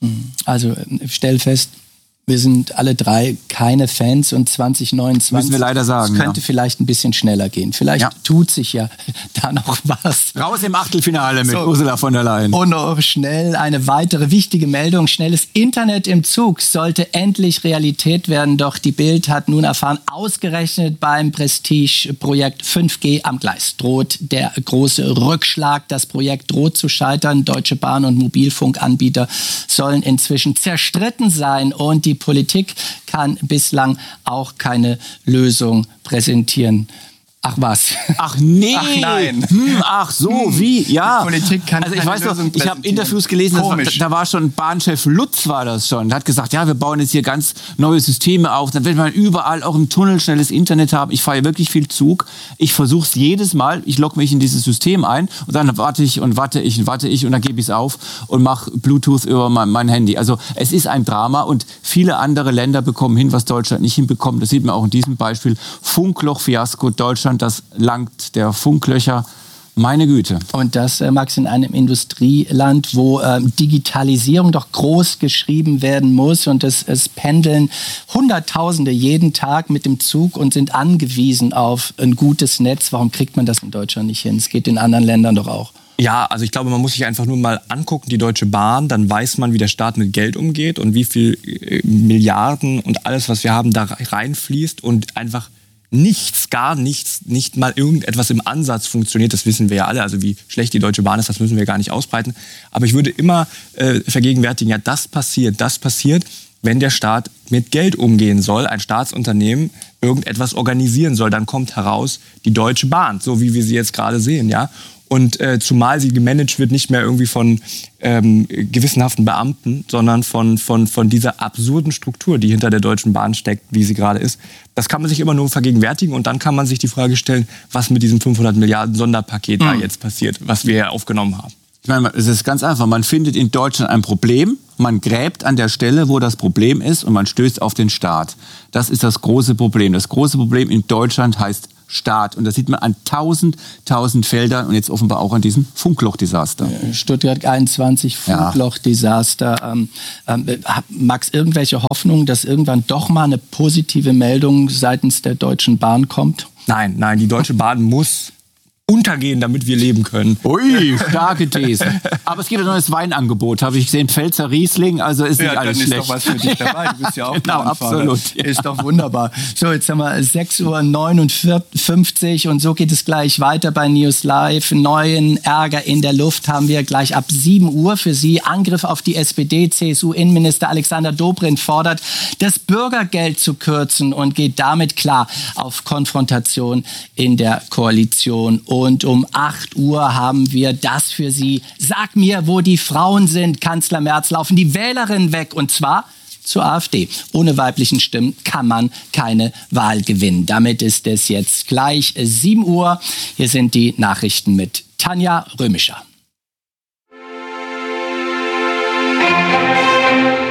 Also stell fest, wir sind alle drei keine Fans und zwanzig neunundzwanzig Müssen wir leider sagen, es könnte ja. vielleicht ein bisschen schneller gehen. Vielleicht Ja. tut sich ja da noch was. Raus im Achtelfinale mit So. Ursula von der Leyen. Und noch schnell eine weitere wichtige Meldung. Schnelles Internet im Zug sollte endlich Realität werden. Doch die Bild hat nun erfahren, ausgerechnet beim Prestige-Projekt fünf G am Gleis droht der große Rückschlag. Das Projekt droht zu scheitern. Deutsche Bahn und Mobilfunkanbieter sollen inzwischen zerstritten sein. Und die Politik kann bislang auch keine Lösung präsentieren. Ach was? Ach nee. Ach nein. Hm, ach so, wie? Ja. Die Politik kann also ich keine weiß noch, Lösung ich habe präsentieren. Interviews gelesen, das war, Komisch. da war schon Bahnchef Lutz war das schon. Der hat gesagt, ja, wir bauen jetzt hier ganz neue Systeme auf. Dann wird man überall auch im Tunnel schnelles Internet haben. Ich fahre wirklich viel Zug. Ich versuche es jedes Mal. Ich logge mich in dieses System ein und dann warte ich und warte ich und warte ich und dann gebe ich es auf und mache Bluetooth über mein, mein Handy. Also es ist ein Drama und viele andere Länder bekommen hin, was Deutschland nicht hinbekommt. Das sieht man auch in diesem Beispiel. Funkloch-Fiasko Deutschland, das langt der Funklöcher. Meine Güte. Und das, äh, Max, in einem Industrieland, wo ähm, Digitalisierung doch groß geschrieben werden muss und es, es pendeln Hunderttausende jeden Tag mit dem Zug und sind angewiesen auf ein gutes Netz. Warum kriegt man das in Deutschland nicht hin? Es geht in anderen Ländern doch auch. Ja, also ich glaube, man muss sich einfach nur mal angucken, die Deutsche Bahn, dann weiß man, wie der Staat mit Geld umgeht und wie viel äh, Milliarden und alles, was wir haben, da reinfließt und einfach nichts, gar nichts, nicht mal irgendetwas im Ansatz funktioniert. Das wissen wir ja alle. Also wie schlecht die Deutsche Bahn ist, das müssen wir gar nicht ausbreiten. Aber ich würde immer äh, vergegenwärtigen, ja, das passiert, das passiert, wenn der Staat mit Geld umgehen soll, ein Staatsunternehmen irgendetwas organisieren soll. Dann kommt heraus die Deutsche Bahn, so wie wir sie jetzt gerade sehen, ja. Und äh, zumal sie gemanagt wird, nicht mehr irgendwie von ähm, gewissenhaften Beamten, sondern von, von, von dieser absurden Struktur, die hinter der Deutschen Bahn steckt, wie sie gerade ist. Das kann man sich immer nur vergegenwärtigen und dann kann man sich die Frage stellen, was mit diesem fünfhundert Milliarden Sonderpaket mhm. da jetzt passiert, was wir ja aufgenommen haben. Ich meine, es ist ganz einfach. Man findet in Deutschland ein Problem, man gräbt an der Stelle, wo das Problem ist und man stößt auf den Staat. Das ist das große Problem. Das große Problem in Deutschland heißt Staat. Und das sieht man an tausend, tausend Feldern und jetzt offenbar auch an diesem Funkloch-Desaster. Stuttgart einundzwanzig, Funkloch-Desaster. Ähm, ähm, Max, irgendwelche Hoffnung, dass irgendwann doch mal eine positive Meldung seitens der Deutschen Bahn kommt? Nein, nein, die Deutsche Bahn muss untergehen, damit wir leben können. Ui, starke These. Aber es gibt ein neues Weinangebot, habe ich gesehen. Pfälzer Riesling, also ist nicht ja, alles dann schlecht. Ist doch was für dich dabei. Du bist ja auch Genau, Bahnfahrer. absolut. Ja. Ist doch wunderbar. So, jetzt haben wir sechs Uhr neunundfünfzig und so geht es gleich weiter bei News Live. Neuen Ärger in der Luft haben wir gleich ab sieben Uhr für Sie. Angriff auf die S P D. C S U-Innenminister Alexander Dobrindt fordert, das Bürgergeld zu kürzen und geht damit klar auf Konfrontation in der Koalition. Und um acht Uhr haben wir das für Sie. Sag mir, wo die Frauen sind. Kanzler Merz, laufen die Wählerinnen weg. Und zwar zur AfD. Ohne weiblichen Stimmen kann man keine Wahl gewinnen. Damit ist es jetzt gleich sieben Uhr. Hier sind die Nachrichten mit Tanja Römischer.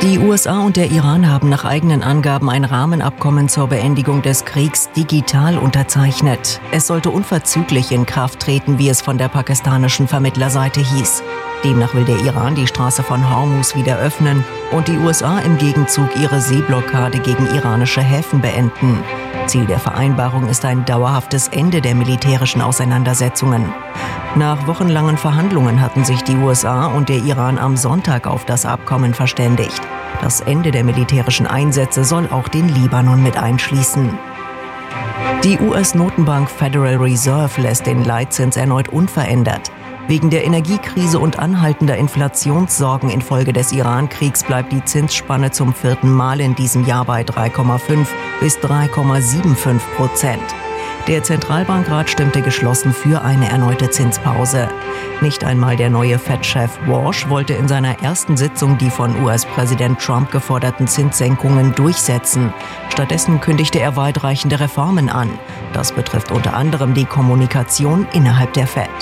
Die U S A und der Iran haben nach eigenen Angaben ein Rahmenabkommen zur Beendigung des Kriegs digital unterzeichnet. Es sollte unverzüglich in Kraft treten, wie es von der pakistanischen Vermittlerseite hieß. Demnach will der Iran die Straße von Hormuz wieder öffnen und die U S A im Gegenzug ihre Seeblockade gegen iranische Häfen beenden. Ziel der Vereinbarung ist ein dauerhaftes Ende der militärischen Auseinandersetzungen. Nach wochenlangen Verhandlungen hatten sich die U S A und der Iran am Sonntag auf das Abkommen verständigt. Das Ende der militärischen Einsätze soll auch den Libanon mit einschließen. Die U S-Notenbank Federal Reserve lässt den Leitzins erneut unverändert. Wegen der Energiekrise und anhaltender Inflationssorgen infolge des Iran-Kriegs bleibt die Zinsspanne zum vierten Mal in diesem Jahr bei drei Komma fünf bis drei Komma fünfundsiebzig Prozent. Der Zentralbankrat stimmte geschlossen für eine erneute Zinspause. Nicht einmal der neue Fed-Chef Walsh wollte in seiner ersten Sitzung die von U S-Präsident Trump geforderten Zinssenkungen durchsetzen. Stattdessen kündigte er weitreichende Reformen an. Das betrifft unter anderem die Kommunikation innerhalb der Fed.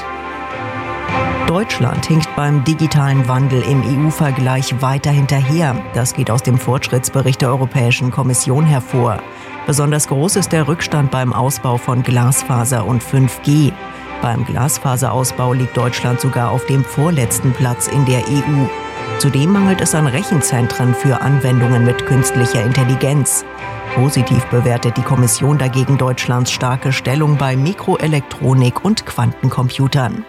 Deutschland hinkt beim digitalen Wandel im E U-Vergleich weiter hinterher. Das geht aus dem Fortschrittsbericht der Europäischen Kommission hervor. Besonders groß ist der Rückstand beim Ausbau von Glasfaser und fünf G. Beim Glasfaserausbau liegt Deutschland sogar auf dem vorletzten Platz in der E U. Zudem mangelt es an Rechenzentren für Anwendungen mit künstlicher Intelligenz. Positiv bewertet die Kommission dagegen Deutschlands starke Stellung bei Mikroelektronik und Quantencomputern.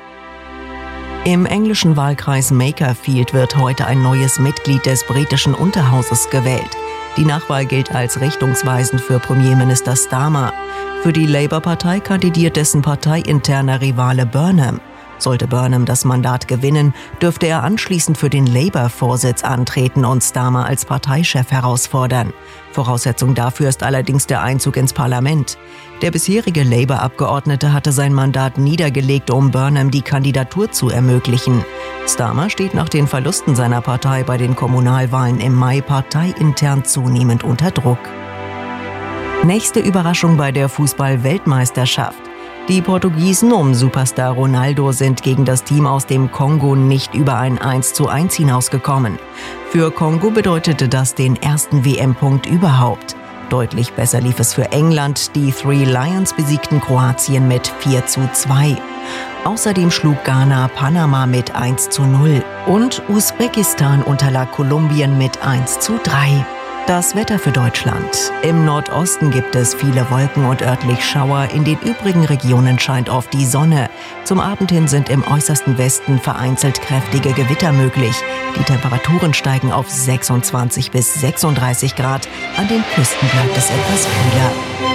Im englischen Wahlkreis Makerfield wird heute ein neues Mitglied des britischen Unterhauses gewählt. Die Nachwahl gilt als richtungsweisend für Premierminister Starmer. Für die Labour-Partei kandidiert dessen parteiinterner Rivale Burnham. Sollte Burnham das Mandat gewinnen, dürfte er anschließend für den Labour-Vorsitz antreten und Starmer als Parteichef herausfordern. Voraussetzung dafür ist allerdings der Einzug ins Parlament. Der bisherige Labour-Abgeordnete hatte sein Mandat niedergelegt, um Burnham die Kandidatur zu ermöglichen. Starmer steht nach den Verlusten seiner Partei bei den Kommunalwahlen im Mai parteiintern zunehmend unter Druck. Nächste Überraschung bei der Fußball-Weltmeisterschaft. Die Portugiesen um Superstar Ronaldo sind gegen das Team aus dem Kongo nicht über ein eins zu eins hinausgekommen. Für Kongo bedeutete das den ersten W M-Punkt überhaupt. Deutlich besser lief es für England. Die Three Lions besiegten Kroatien mit vier zu zwei. Außerdem schlug Ghana Panama mit eins zu null. Und Usbekistan unterlag Kolumbien mit eins zu drei. Das Wetter für Deutschland. Im Nordosten gibt es viele Wolken und örtlich Schauer. In den übrigen Regionen scheint oft die Sonne. Zum Abend hin sind im äußersten Westen vereinzelt kräftige Gewitter möglich. Die Temperaturen steigen auf sechsundzwanzig bis sechsunddreißig Grad. An den Küsten bleibt es etwas kühler.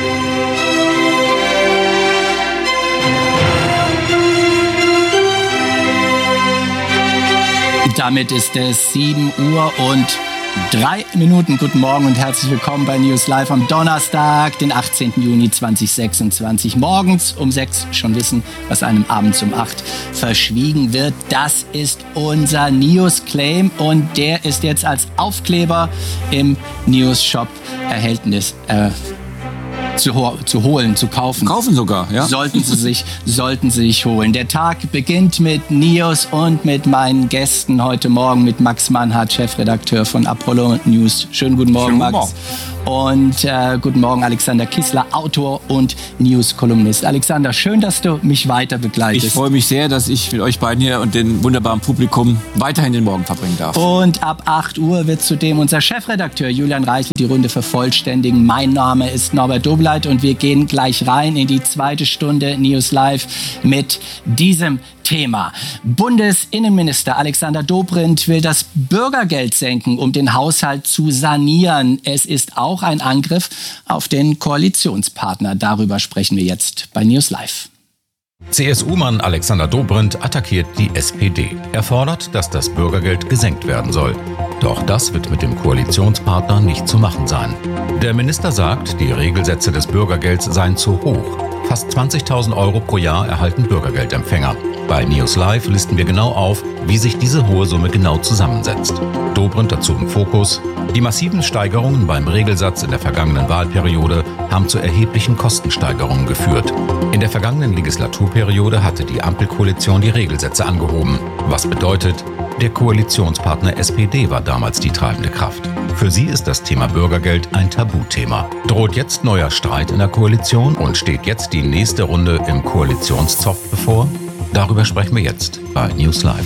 Damit ist es sieben Uhr und drei Minuten. Guten Morgen und herzlich willkommen bei News Live am Donnerstag, den achtzehnten Juni zweitausendsechsundzwanzig. Morgens um sechs schon wissen, was einem abends um acht verschwiegen wird. Das ist unser News-Claim und der ist jetzt als Aufkleber im News-Shop erhältnis. Äh, Zu, ho- zu holen, zu kaufen. Kaufen sogar, ja. Sollten Sie sich, sollten Sie sich holen. Der Tag beginnt mit News und mit meinen Gästen heute Morgen, mit Max Mannhardt, Chefredakteur von Apollo News. Schönen guten Morgen, Schönen guten Max. Morgen. Und äh, guten Morgen, Alexander Kissler, Autor und News-Kolumnist. Alexander, schön, dass du mich weiter begleitest. Ich freue mich sehr, dass ich mit euch beiden hier und dem wunderbaren Publikum weiterhin den Morgen verbringen darf. Und ab acht Uhr wird zudem unser Chefredakteur Julian Reichel die Runde vervollständigen. Mein Name ist Norbert Dobleit und wir gehen gleich rein in die zweite Stunde News Live mit diesem Thema. Bundesinnenminister Alexander Dobrindt will das Bürgergeld senken, um den Haushalt zu sanieren. Es ist auch ein Angriff auf den Koalitionspartner. Darüber sprechen wir jetzt bei News Live. C S U-Mann Alexander Dobrindt attackiert die S P D. Er fordert, dass das Bürgergeld gesenkt werden soll. Doch das wird mit dem Koalitionspartner nicht zu machen sein. Der Minister sagt, die Regelsätze des Bürgergelds seien zu hoch. Fast zwanzigtausend Euro pro Jahr erhalten Bürgergeldempfänger. Bei News Live listen wir genau auf, wie sich diese hohe Summe genau zusammensetzt. Dobrindt dazu im Fokus. Die massiven Steigerungen beim Regelsatz in der vergangenen Wahlperiode haben zu erheblichen Kostensteigerungen geführt. In der vergangenen Legislaturperiode hatte die Ampelkoalition die Regelsätze angehoben. Was bedeutet, Der Koalitionspartner S P D war damals die treibende Kraft. Für sie ist das Thema Bürgergeld ein Tabuthema. Droht jetzt neuer Streit in der Koalition und steht jetzt die nächste Runde im Koalitionszoff bevor? Darüber sprechen wir jetzt bei News Live.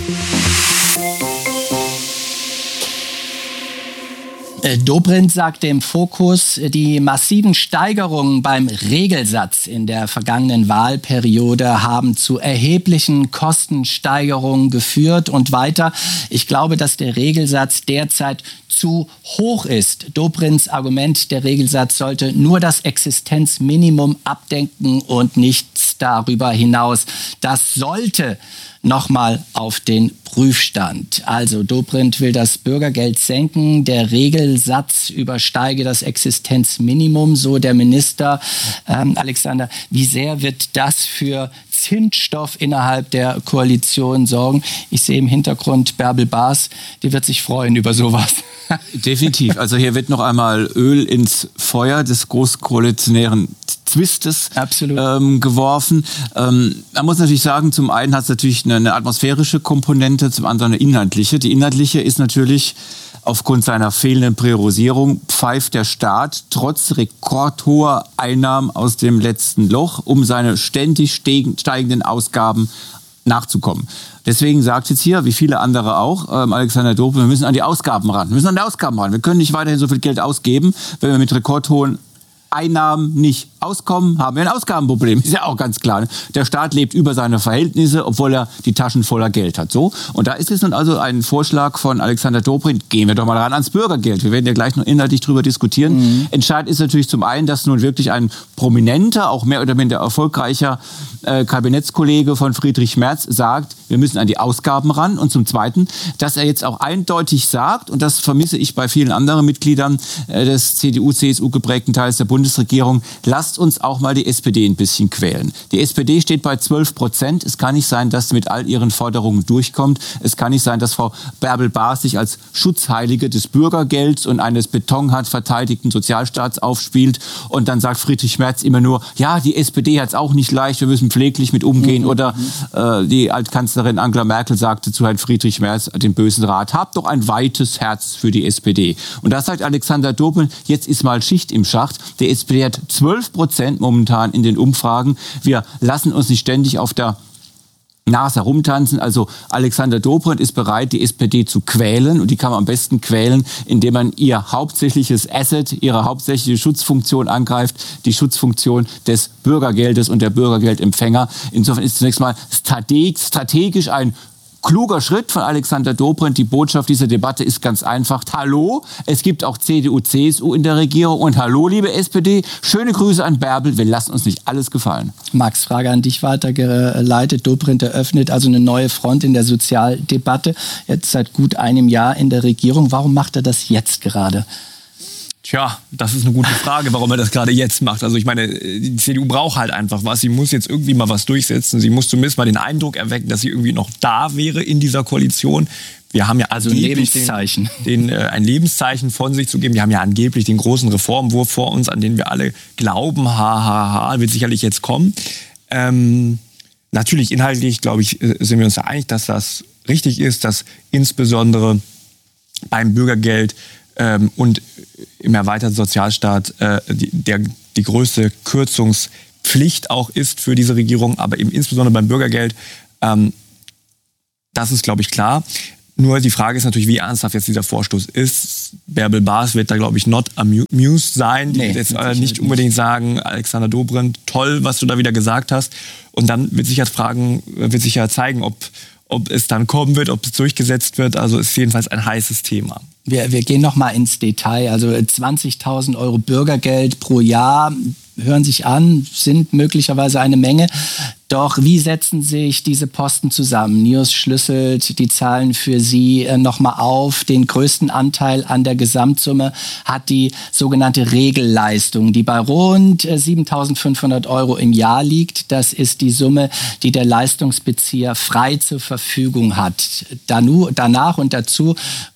Dobrindt sagte im Fokus, die massiven Steigerungen beim Regelsatz in der vergangenen Wahlperiode haben zu erheblichen Kostensteigerungen geführt. Und weiter, ich glaube, dass der Regelsatz derzeit zu hoch ist. Dobrindts Argument, der Regelsatz sollte nur das Existenzminimum abdecken und nichts darüber hinaus. Das sollte nochmal auf den Prüfstand. Also Dobrindt will das Bürgergeld senken, der Regelsatz übersteige das Existenzminimum, so der Minister. Ähm, Alexander, wie sehr wird das für Zündstoff innerhalb der Koalition sorgen? Ich sehe im Hintergrund Bärbel Baas, die wird sich freuen über sowas. Definitiv. Also hier wird noch einmal Öl ins Feuer des großkoalitionären Twistes ähm, geworfen. Ähm, man muss natürlich sagen, zum einen hat es natürlich eine, eine atmosphärische Komponente, zum anderen eine inhaltliche. Die inhaltliche ist natürlich, aufgrund seiner fehlenden Priorisierung pfeift der Staat trotz rekordhoher Einnahmen aus dem letzten Loch, um seine ständig steigenden Ausgaben nachzukommen. Deswegen sagt jetzt hier, wie viele andere auch, ähm, Alexander Dobrindt, wir müssen an die Ausgaben ran. Wir müssen an die Ausgaben ran. Wir können nicht weiterhin so viel Geld ausgeben, wenn wir mit rekordhohen Einnahmen nicht auskommen, haben wir ein Ausgabenproblem. Ist ja auch ganz klar. Der Staat lebt über seine Verhältnisse, obwohl er die Taschen voller Geld hat. So. Und da ist es nun also ein Vorschlag von Alexander Dobrindt. Gehen wir doch mal ran ans Bürgergeld. Wir werden ja gleich noch inhaltlich drüber diskutieren. Mhm. Entscheidend ist natürlich zum einen, dass nun wirklich ein prominenter, auch mehr oder minder erfolgreicher äh, Kabinettskollege von Friedrich Merz sagt, wir müssen an die Ausgaben ran. Und zum Zweiten, dass er jetzt auch eindeutig sagt, und das vermisse ich bei vielen anderen Mitgliedern äh, des C D U C S U geprägten Teils der Bundesregierung, lasst uns auch mal die S P D ein bisschen quälen. Die S P D steht bei zwölf Prozent. Es kann nicht sein, dass sie mit all ihren Forderungen durchkommt. Es kann nicht sein, dass Frau Bärbel Baas sich als Schutzheilige des Bürgergelds und eines betonhart verteidigten Sozialstaats aufspielt und dann sagt Friedrich Merz immer nur, ja, die S P D hat es auch nicht leicht, wir müssen pfleglich mit umgehen. Mhm. Oder äh, die Altkanzlerin Angela Merkel sagte zu Herrn Friedrich Merz, dem bösen Rat, habt doch ein weites Herz für die S P D. Und da sagt Alexander Dobrindt, jetzt ist mal Schicht im Schacht. Der S P D hat zwölf Prozent momentan in den Umfragen. Wir lassen uns nicht ständig auf der Nase herumtanzen. Also Alexander Dobrindt ist bereit, die S P D zu quälen. Und die kann man am besten quälen, indem man ihr hauptsächliches Asset, ihre hauptsächliche Schutzfunktion angreift, die Schutzfunktion des Bürgergeldes und der Bürgergeldempfänger. Insofern ist zunächst mal strategisch ein kluger Schritt von Alexander Dobrindt. Die Botschaft dieser Debatte ist ganz einfach. Hallo, es gibt auch C D U C S U in der Regierung. Und hallo, liebe S P D, schöne Grüße an Bärbel. Wir lassen uns nicht alles gefallen. Max, Frage an dich weitergeleitet. Dobrindt eröffnet also eine neue Front in der Sozialdebatte. Jetzt seit gut einem Jahr in der Regierung. Warum macht er das jetzt gerade? Tja, das ist eine gute Frage, warum er das gerade jetzt macht. Also ich meine, die C D U braucht halt einfach was. Sie muss jetzt irgendwie mal was durchsetzen. Sie muss zumindest mal den Eindruck erwecken, dass sie irgendwie noch da wäre in dieser Koalition. Wir haben ja also ein Lebenszeichen, den, den, äh, ein Lebenszeichen von sich zu geben. Wir haben ja angeblich den großen Reformwurf vor uns, an den wir alle glauben. Ha, ha, ha, wird sicherlich jetzt kommen. Ähm, natürlich inhaltlich, glaube ich, sind wir uns da einig, dass das richtig ist, dass insbesondere beim Bürgergeld ähm, und im erweiterten Sozialstaat äh, die, der, die größte Kürzungspflicht auch ist für diese Regierung, aber eben insbesondere beim Bürgergeld. Ähm, das ist, glaube ich, klar. Nur die Frage ist natürlich, wie ernsthaft jetzt dieser Vorstoß ist. Bärbel Baas wird da, glaube ich, not amused sein. Die nee, wird jetzt äh, nicht unbedingt sagen, Alexander Dobrindt, toll, was du da wieder gesagt hast. Und dann wird sich ja fragen, wird sich ja zeigen, ob, ob es dann kommen wird, ob es durchgesetzt wird. Also ist jedenfalls ein heißes Thema. Wir, wir gehen noch mal ins Detail. Also zwanzigtausend Euro Bürgergeld pro Jahr hören sich an, sind möglicherweise eine Menge. Doch wie setzen sich diese Posten zusammen? Nios schlüsselt die Zahlen für Sie äh, nochmal auf. Den größten Anteil an der Gesamtsumme hat die sogenannte Regelleistung, die bei rund äh, siebentausendfünfhundert Euro im Jahr liegt. Das ist die Summe, die der Leistungsbezieher frei zur Verfügung hat. Danu, danach und dazu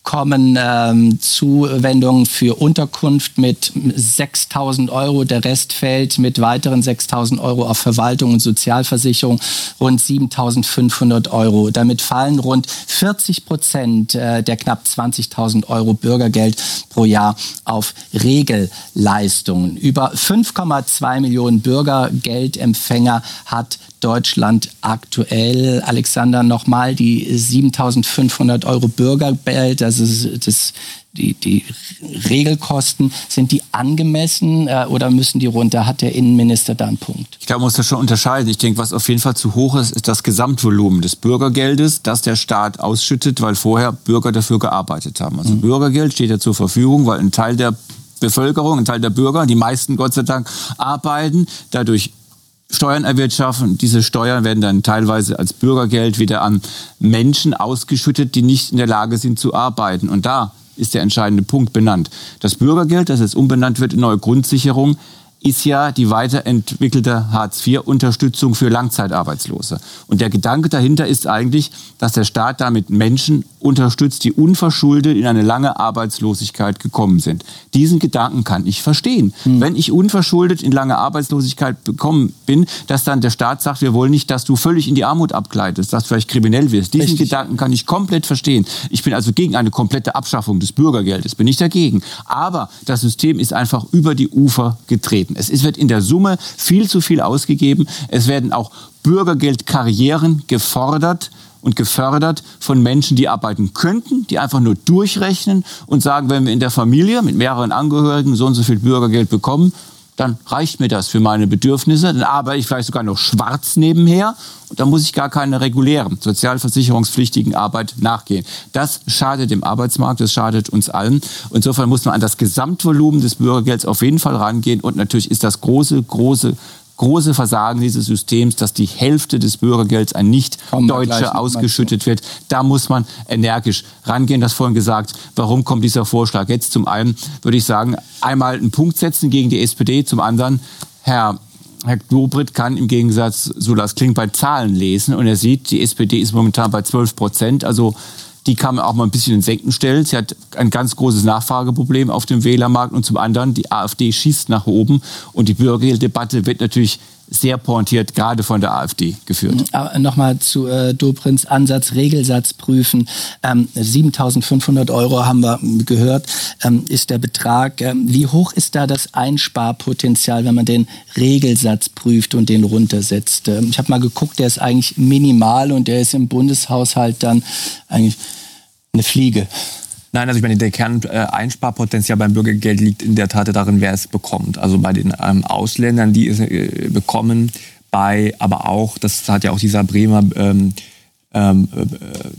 kommen ähm, Zuwendungen für Unterkunft mit sechstausend Euro. Der Rest fällt mit weiteren sechstausend Euro auf Verwaltung und Sozialversicherung, rund siebentausendfünfhundert Euro. Damit fallen rund vierzig Prozent äh, der knapp zwanzigtausend Euro Bürgergeld pro Jahr auf Regelleistungen. Über fünf Komma zwei Millionen Bürgergeldempfänger hat Deutschland aktuell. Alexander, nochmal die siebentausendfünfhundert Euro Bürgergeld, das ist das, die, die Regelkosten, sind die angemessen äh, oder müssen die runter? Hat der Innenminister da einen Punkt? Ich glaube, man muss das schon unterscheiden. Ich denke, was auf jeden Fall zu hoch ist, ist das Gesamtvolumen des Bürgergeldes, das der Staat ausschüttet, weil vorher Bürger dafür gearbeitet haben. Also mhm. Bürgergeld steht ja zur Verfügung, weil ein Teil der Bevölkerung, ein Teil der Bürger, die meisten Gott sei Dank, arbeiten, dadurch Steuern erwirtschaften. Diese Steuern werden dann teilweise als Bürgergeld wieder an Menschen ausgeschüttet, die nicht in der Lage sind zu arbeiten. Und da ist der entscheidende Punkt benannt. Das Bürgergeld, das jetzt umbenannt wird in neue Grundsicherung, ist ja die weiterentwickelte Hartz vier Unterstützung für Langzeitarbeitslose. Und der Gedanke dahinter ist eigentlich, dass der Staat damit Menschen unterstützt, die unverschuldet in eine lange Arbeitslosigkeit gekommen sind. Diesen Gedanken kann ich verstehen. Hm. Wenn ich unverschuldet in lange Arbeitslosigkeit gekommen bin, dass dann der Staat sagt, wir wollen nicht, dass du völlig in die Armut abgleitest, dass du vielleicht kriminell wirst. Diesen Richtig. Gedanken kann ich komplett verstehen. Ich bin also gegen eine komplette Abschaffung des Bürgergeldes, bin ich dagegen. Aber das System ist einfach über die Ufer getreten. Es wird in der Summe viel zu viel ausgegeben. Es werden auch Bürgergeldkarrieren gefordert und gefördert von Menschen, die arbeiten könnten, die einfach nur durchrechnen und sagen, wenn wir in der Familie mit mehreren Angehörigen so und so viel Bürgergeld bekommen, dann reicht mir das für meine Bedürfnisse. Dann arbeite ich vielleicht sogar noch schwarz nebenher und dann muss ich gar keine regulären, sozialversicherungspflichtigen Arbeit nachgehen. Das schadet dem Arbeitsmarkt, das schadet uns allen. Insofern muss man an das Gesamtvolumen des Bürgergelds auf jeden Fall rangehen. Und natürlich ist das große, große große Versagen dieses Systems, dass die Hälfte des Bürgergelds an Nicht-Deutsche ausgeschüttet wird. Da muss man energisch rangehen. Das vorhin gesagt, warum kommt dieser Vorschlag jetzt? Zum einen würde ich sagen, einmal einen Punkt setzen gegen die S P D, zum anderen, Herr Herr Dobrindt kann im Gegensatz, so das klingt, bei Zahlen lesen und er sieht, die S P D ist momentan bei zwölf Prozent, also die kann man auch mal ein bisschen in Senken stellen. Sie hat ein ganz großes Nachfrageproblem auf dem Wählermarkt. Und zum anderen, die AfD schießt nach oben. Und die Bürgergelddebatte wird natürlich sehr pointiert, gerade von der AfD geführt. Aber nochmal zu äh, Dobrindts Ansatz, Regelsatz prüfen. Ähm, siebentausendfünfhundert Euro haben wir gehört, ähm, ist der Betrag. Ähm, wie hoch ist da das Einsparpotenzial, wenn man den Regelsatz prüft und den runtersetzt? Ähm, ich habe mal geguckt, der ist eigentlich minimal und der ist im Bundeshaushalt dann eigentlich eine Fliege. Nein, also ich meine, der Kern-Einsparpotenzial beim Bürgergeld liegt in der Tat darin, wer es bekommt. Also bei den ähm, Ausländern, die es äh, bekommen, bei aber auch, das hat ja auch dieser Bremer ähm, ähm, äh,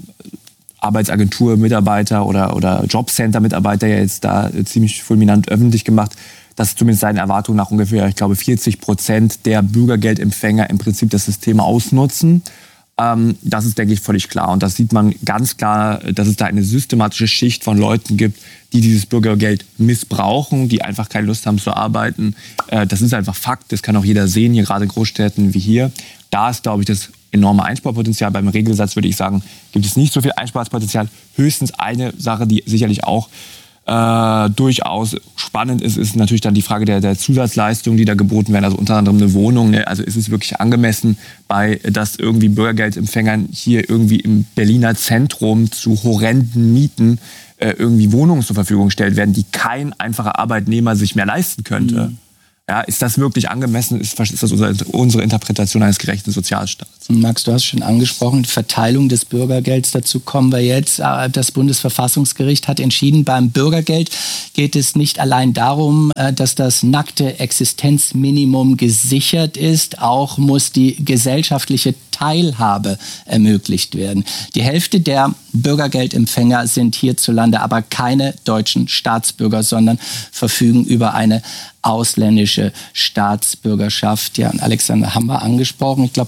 Arbeitsagentur-Mitarbeiter oder, oder Jobcenter-Mitarbeiter ja jetzt da äh, ziemlich fulminant öffentlich gemacht, dass zumindest seinen Erwartungen nach ungefähr, ich glaube, vierzig Prozent der Bürgergeldempfänger im Prinzip das System ausnutzen. Das ist, denke ich, völlig klar. Und das sieht man ganz klar, dass es da eine systematische Schicht von Leuten gibt, die dieses Bürgergeld missbrauchen, die einfach keine Lust haben zu arbeiten. Das ist einfach Fakt, das kann auch jeder sehen, hier gerade in Großstädten wie hier. Da ist, glaube ich, das enorme Einsparpotenzial. Beim Regelsatz würde ich sagen, gibt es nicht so viel Einsparpotenzial. Höchstens eine Sache, die sicherlich auch Äh, durchaus spannend ist, ist natürlich dann die Frage der, der Zusatzleistungen, die da geboten werden, also unter anderem eine Wohnung. Ne? Also ist es wirklich angemessen, bei dass irgendwie Bürgergeldempfängern hier irgendwie im Berliner Zentrum zu horrenden Mieten äh, irgendwie Wohnungen zur Verfügung gestellt werden, die kein einfacher Arbeitnehmer sich mehr leisten könnte. Mhm. Ja, ist das wirklich angemessen? Ist, ist das unsere, unsere Interpretation eines gerechten Sozialstaats? Max, du hast schon angesprochen, die Verteilung des Bürgergelds, dazu kommen wir jetzt. Das Bundesverfassungsgericht hat entschieden, beim Bürgergeld geht es nicht allein darum, dass das nackte Existenzminimum gesichert ist, auch muss die gesellschaftliche Teilhabe ermöglicht werden. Die Hälfte der Bürgergeldempfänger sind hierzulande aber keine deutschen Staatsbürger, sondern verfügen über eine ausländische Staatsbürgerschaft. Ja, und Alexander haben wir angesprochen. Ich glaube,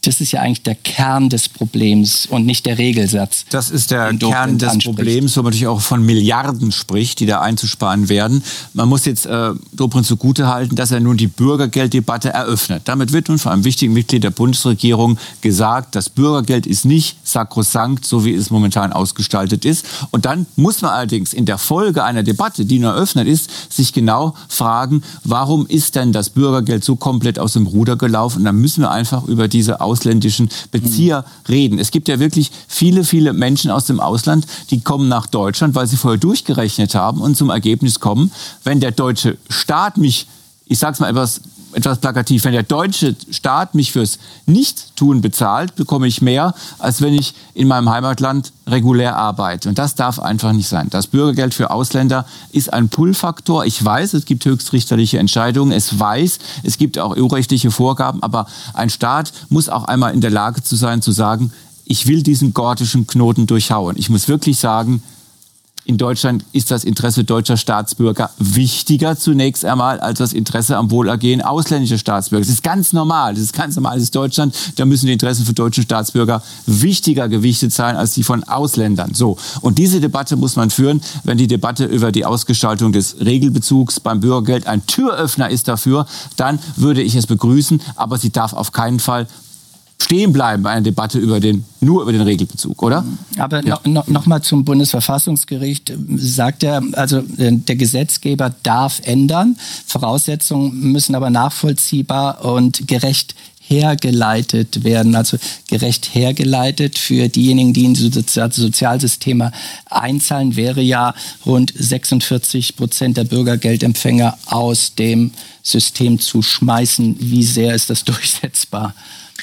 Das ist ja eigentlich der Kern des Problems und nicht der Regelsatz. Das ist der Kern des anspricht. Problems, wo man natürlich auch von Milliarden spricht, die da einzusparen werden. Man muss jetzt äh, Dobrindt zugutehalten, dass er nun die Bürgergelddebatte eröffnet. Damit wird nun von einem wichtigen Mitglied der Bundesregierung gesagt, das Bürgergeld ist nicht sakrosankt, so wie es momentan ausgestaltet ist. Und dann muss man allerdings in der Folge einer Debatte, die nur eröffnet ist, sich genau fragen, warum ist denn das Bürgergeld so komplett aus dem Ruder gelaufen? Und dann müssen wir einfach über diese ausländischen Bezieher reden. Es gibt ja wirklich viele, viele Menschen aus dem Ausland, die kommen nach Deutschland, weil sie vorher durchgerechnet haben und zum Ergebnis kommen, wenn der deutsche Staat mich, ich sage es mal etwas, etwas plakativ, wenn der deutsche Staat mich fürs Nichtstun bezahlt, bekomme ich mehr, als wenn ich in meinem Heimatland regulär arbeite. Und das darf einfach nicht sein. Das Bürgergeld für Ausländer ist ein Pull-Faktor. Ich weiß, es gibt höchstrichterliche Entscheidungen. Es weiß, es gibt auch E U-rechtliche Vorgaben. Aber ein Staat muss auch einmal in der Lage zu sein, zu sagen, ich will diesen gordischen Knoten durchhauen. Ich muss wirklich sagen, in Deutschland ist das Interesse deutscher Staatsbürger wichtiger zunächst einmal als das Interesse am Wohlergehen ausländischer Staatsbürger. Das ist ganz normal. Das ist ganz normal. Das ist Deutschland. Da müssen die Interessen von deutschen Staatsbürgern wichtiger gewichtet sein als die von Ausländern. So. Und diese Debatte muss man führen, wenn die Debatte über die Ausgestaltung des Regelbezugs beim Bürgergeld ein Türöffner ist dafür, dann würde ich es begrüßen. Aber sie darf auf keinen Fall stehen bleiben bei einer Debatte über den, nur über den Regelbezug, oder? Aber ja. no, noch mal zum Bundesverfassungsgericht. Sagt er, also der Gesetzgeber darf ändern. Voraussetzungen müssen aber nachvollziehbar und gerecht hergeleitet werden. Also gerecht hergeleitet für diejenigen, die in das Sozialsystem einzahlen, wäre ja rund sechsundvierzig Prozent der Bürgergeldempfänger aus dem System zu schmeißen. Wie sehr ist das durchsetzbar?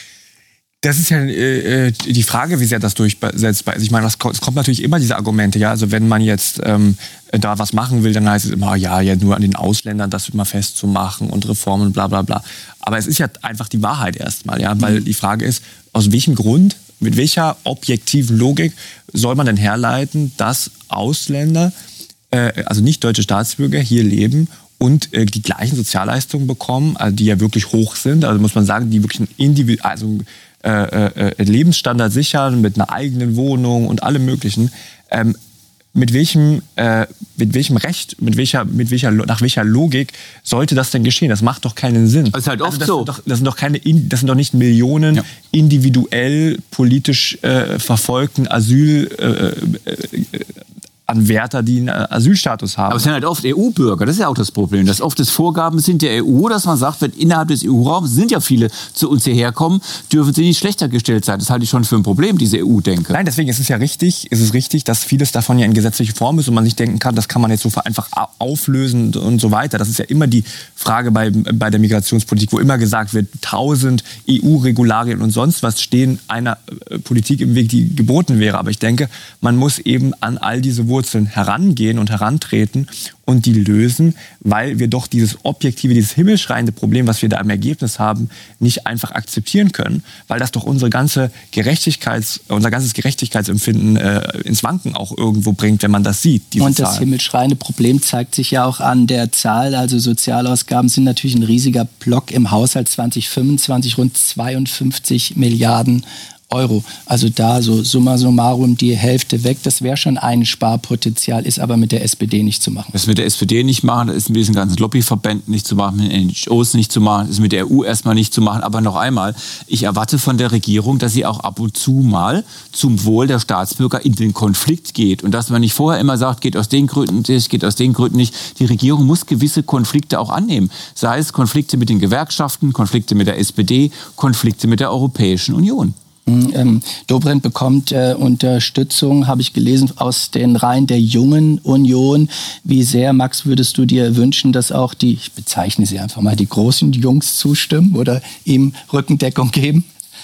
Das ist ja äh, die Frage, wie sehr das durchsetzbar ist. Ich meine, es kommt natürlich immer diese Argumente, ja. Also wenn man jetzt ähm, da was machen will, dann heißt es immer, ja, ja, nur an den Ausländern das immer festzumachen und Reformen und bla bla bla. Aber es ist ja einfach die Wahrheit erstmal, ja, weil die Frage ist, aus welchem Grund, mit welcher objektiven Logik soll man denn herleiten, dass Ausländer, äh, also nicht deutsche Staatsbürger, hier leben und äh, die gleichen Sozialleistungen bekommen, also die ja wirklich hoch sind, also muss man sagen, die wirklich ein Individu- also Äh, äh, Lebensstandard sichern, mit einer eigenen Wohnung und allem Möglichen. Ähm, mit welchem, äh, mit welchem Recht, mit welcher, mit welcher, nach welcher Logik sollte das denn geschehen? Das macht doch keinen Sinn. Das ist halt oft also das so. Sind doch, das sind doch keine, das sind doch nicht Millionen ja. individuell politisch äh, verfolgten Asyl äh, äh, Anwärter, die einen Asylstatus haben. Aber es sind halt oft E U-Bürger, das ist ja auch das Problem. Dass oft das Vorgaben sind der E U, dass man sagt, wenn innerhalb des E U-Raums sind ja viele zu uns hierher kommen, dürfen sie nicht schlechter gestellt sein. Das halte ich schon für ein Problem, diese E U-Denke. Nein, deswegen ist es ja richtig, ist es richtig, dass vieles davon ja in gesetzliche Form ist und man nicht denken kann, das kann man jetzt so einfach auflösen und so weiter. Das ist ja immer die Frage bei, bei der Migrationspolitik, wo immer gesagt wird, tausend E U-Regularien und sonst was stehen einer Politik im Weg, die geboten wäre. Aber ich denke, man muss eben an all diese Wurzeln herangehen und herantreten und die lösen, weil wir doch dieses objektive, dieses himmelschreiende Problem, was wir da im Ergebnis haben, nicht einfach akzeptieren können, weil das doch unsere ganze Gerechtigkeits, unser ganzes Gerechtigkeitsempfinden äh, ins Wanken auch irgendwo bringt, wenn man das sieht. Diese und das Zahlen. himmelschreiende Problem zeigt sich ja auch an der Zahl. Also Sozialausgaben sind natürlich ein riesiger Block im Haushalt zwanzig fünfundzwanzig, rund zweiundfünfzig Milliarden Euro. Also da so summa summarum die Hälfte weg. Das wäre schon ein Sparpotenzial, ist aber mit der S P D nicht zu machen. Das ist mit der S P D nicht machen, das ist mit diesen ganzen Lobbyverbänden nicht zu machen, mit den N G Os nicht zu machen, das ist mit der E U erstmal nicht zu machen. Aber noch einmal, ich erwarte von der Regierung, dass sie auch ab und zu mal zum Wohl der Staatsbürger in den Konflikt geht. Und dass man nicht vorher immer sagt, geht aus den Gründen nicht, geht aus den Gründen nicht. Die Regierung muss gewisse Konflikte auch annehmen. Sei es Konflikte mit den Gewerkschaften, Konflikte mit der S P D, Konflikte mit der Europäischen Union. Ähm, Dobrindt bekommt äh, Unterstützung, habe ich gelesen, aus den Reihen der Jungen Union. Wie sehr, Max, würdest du dir wünschen, dass auch die, ich bezeichne sie einfach mal, die großen Jungs zustimmen oder ihm Rückendeckung geben?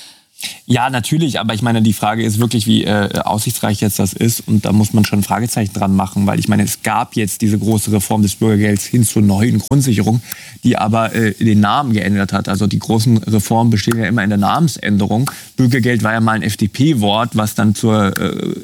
Ja, natürlich, aber ich meine, die Frage ist wirklich, wie äh, aussichtsreich jetzt das ist und da muss man schon ein Fragezeichen dran machen, weil ich meine, es gab jetzt diese große Reform des Bürgergelds hin zur neuen Grundsicherung, die aber äh, den Namen geändert hat. Also die großen Reformen bestehen ja immer in der Namensänderung. Bürgergeld war ja mal ein F D P-Wort, was dann zur äh,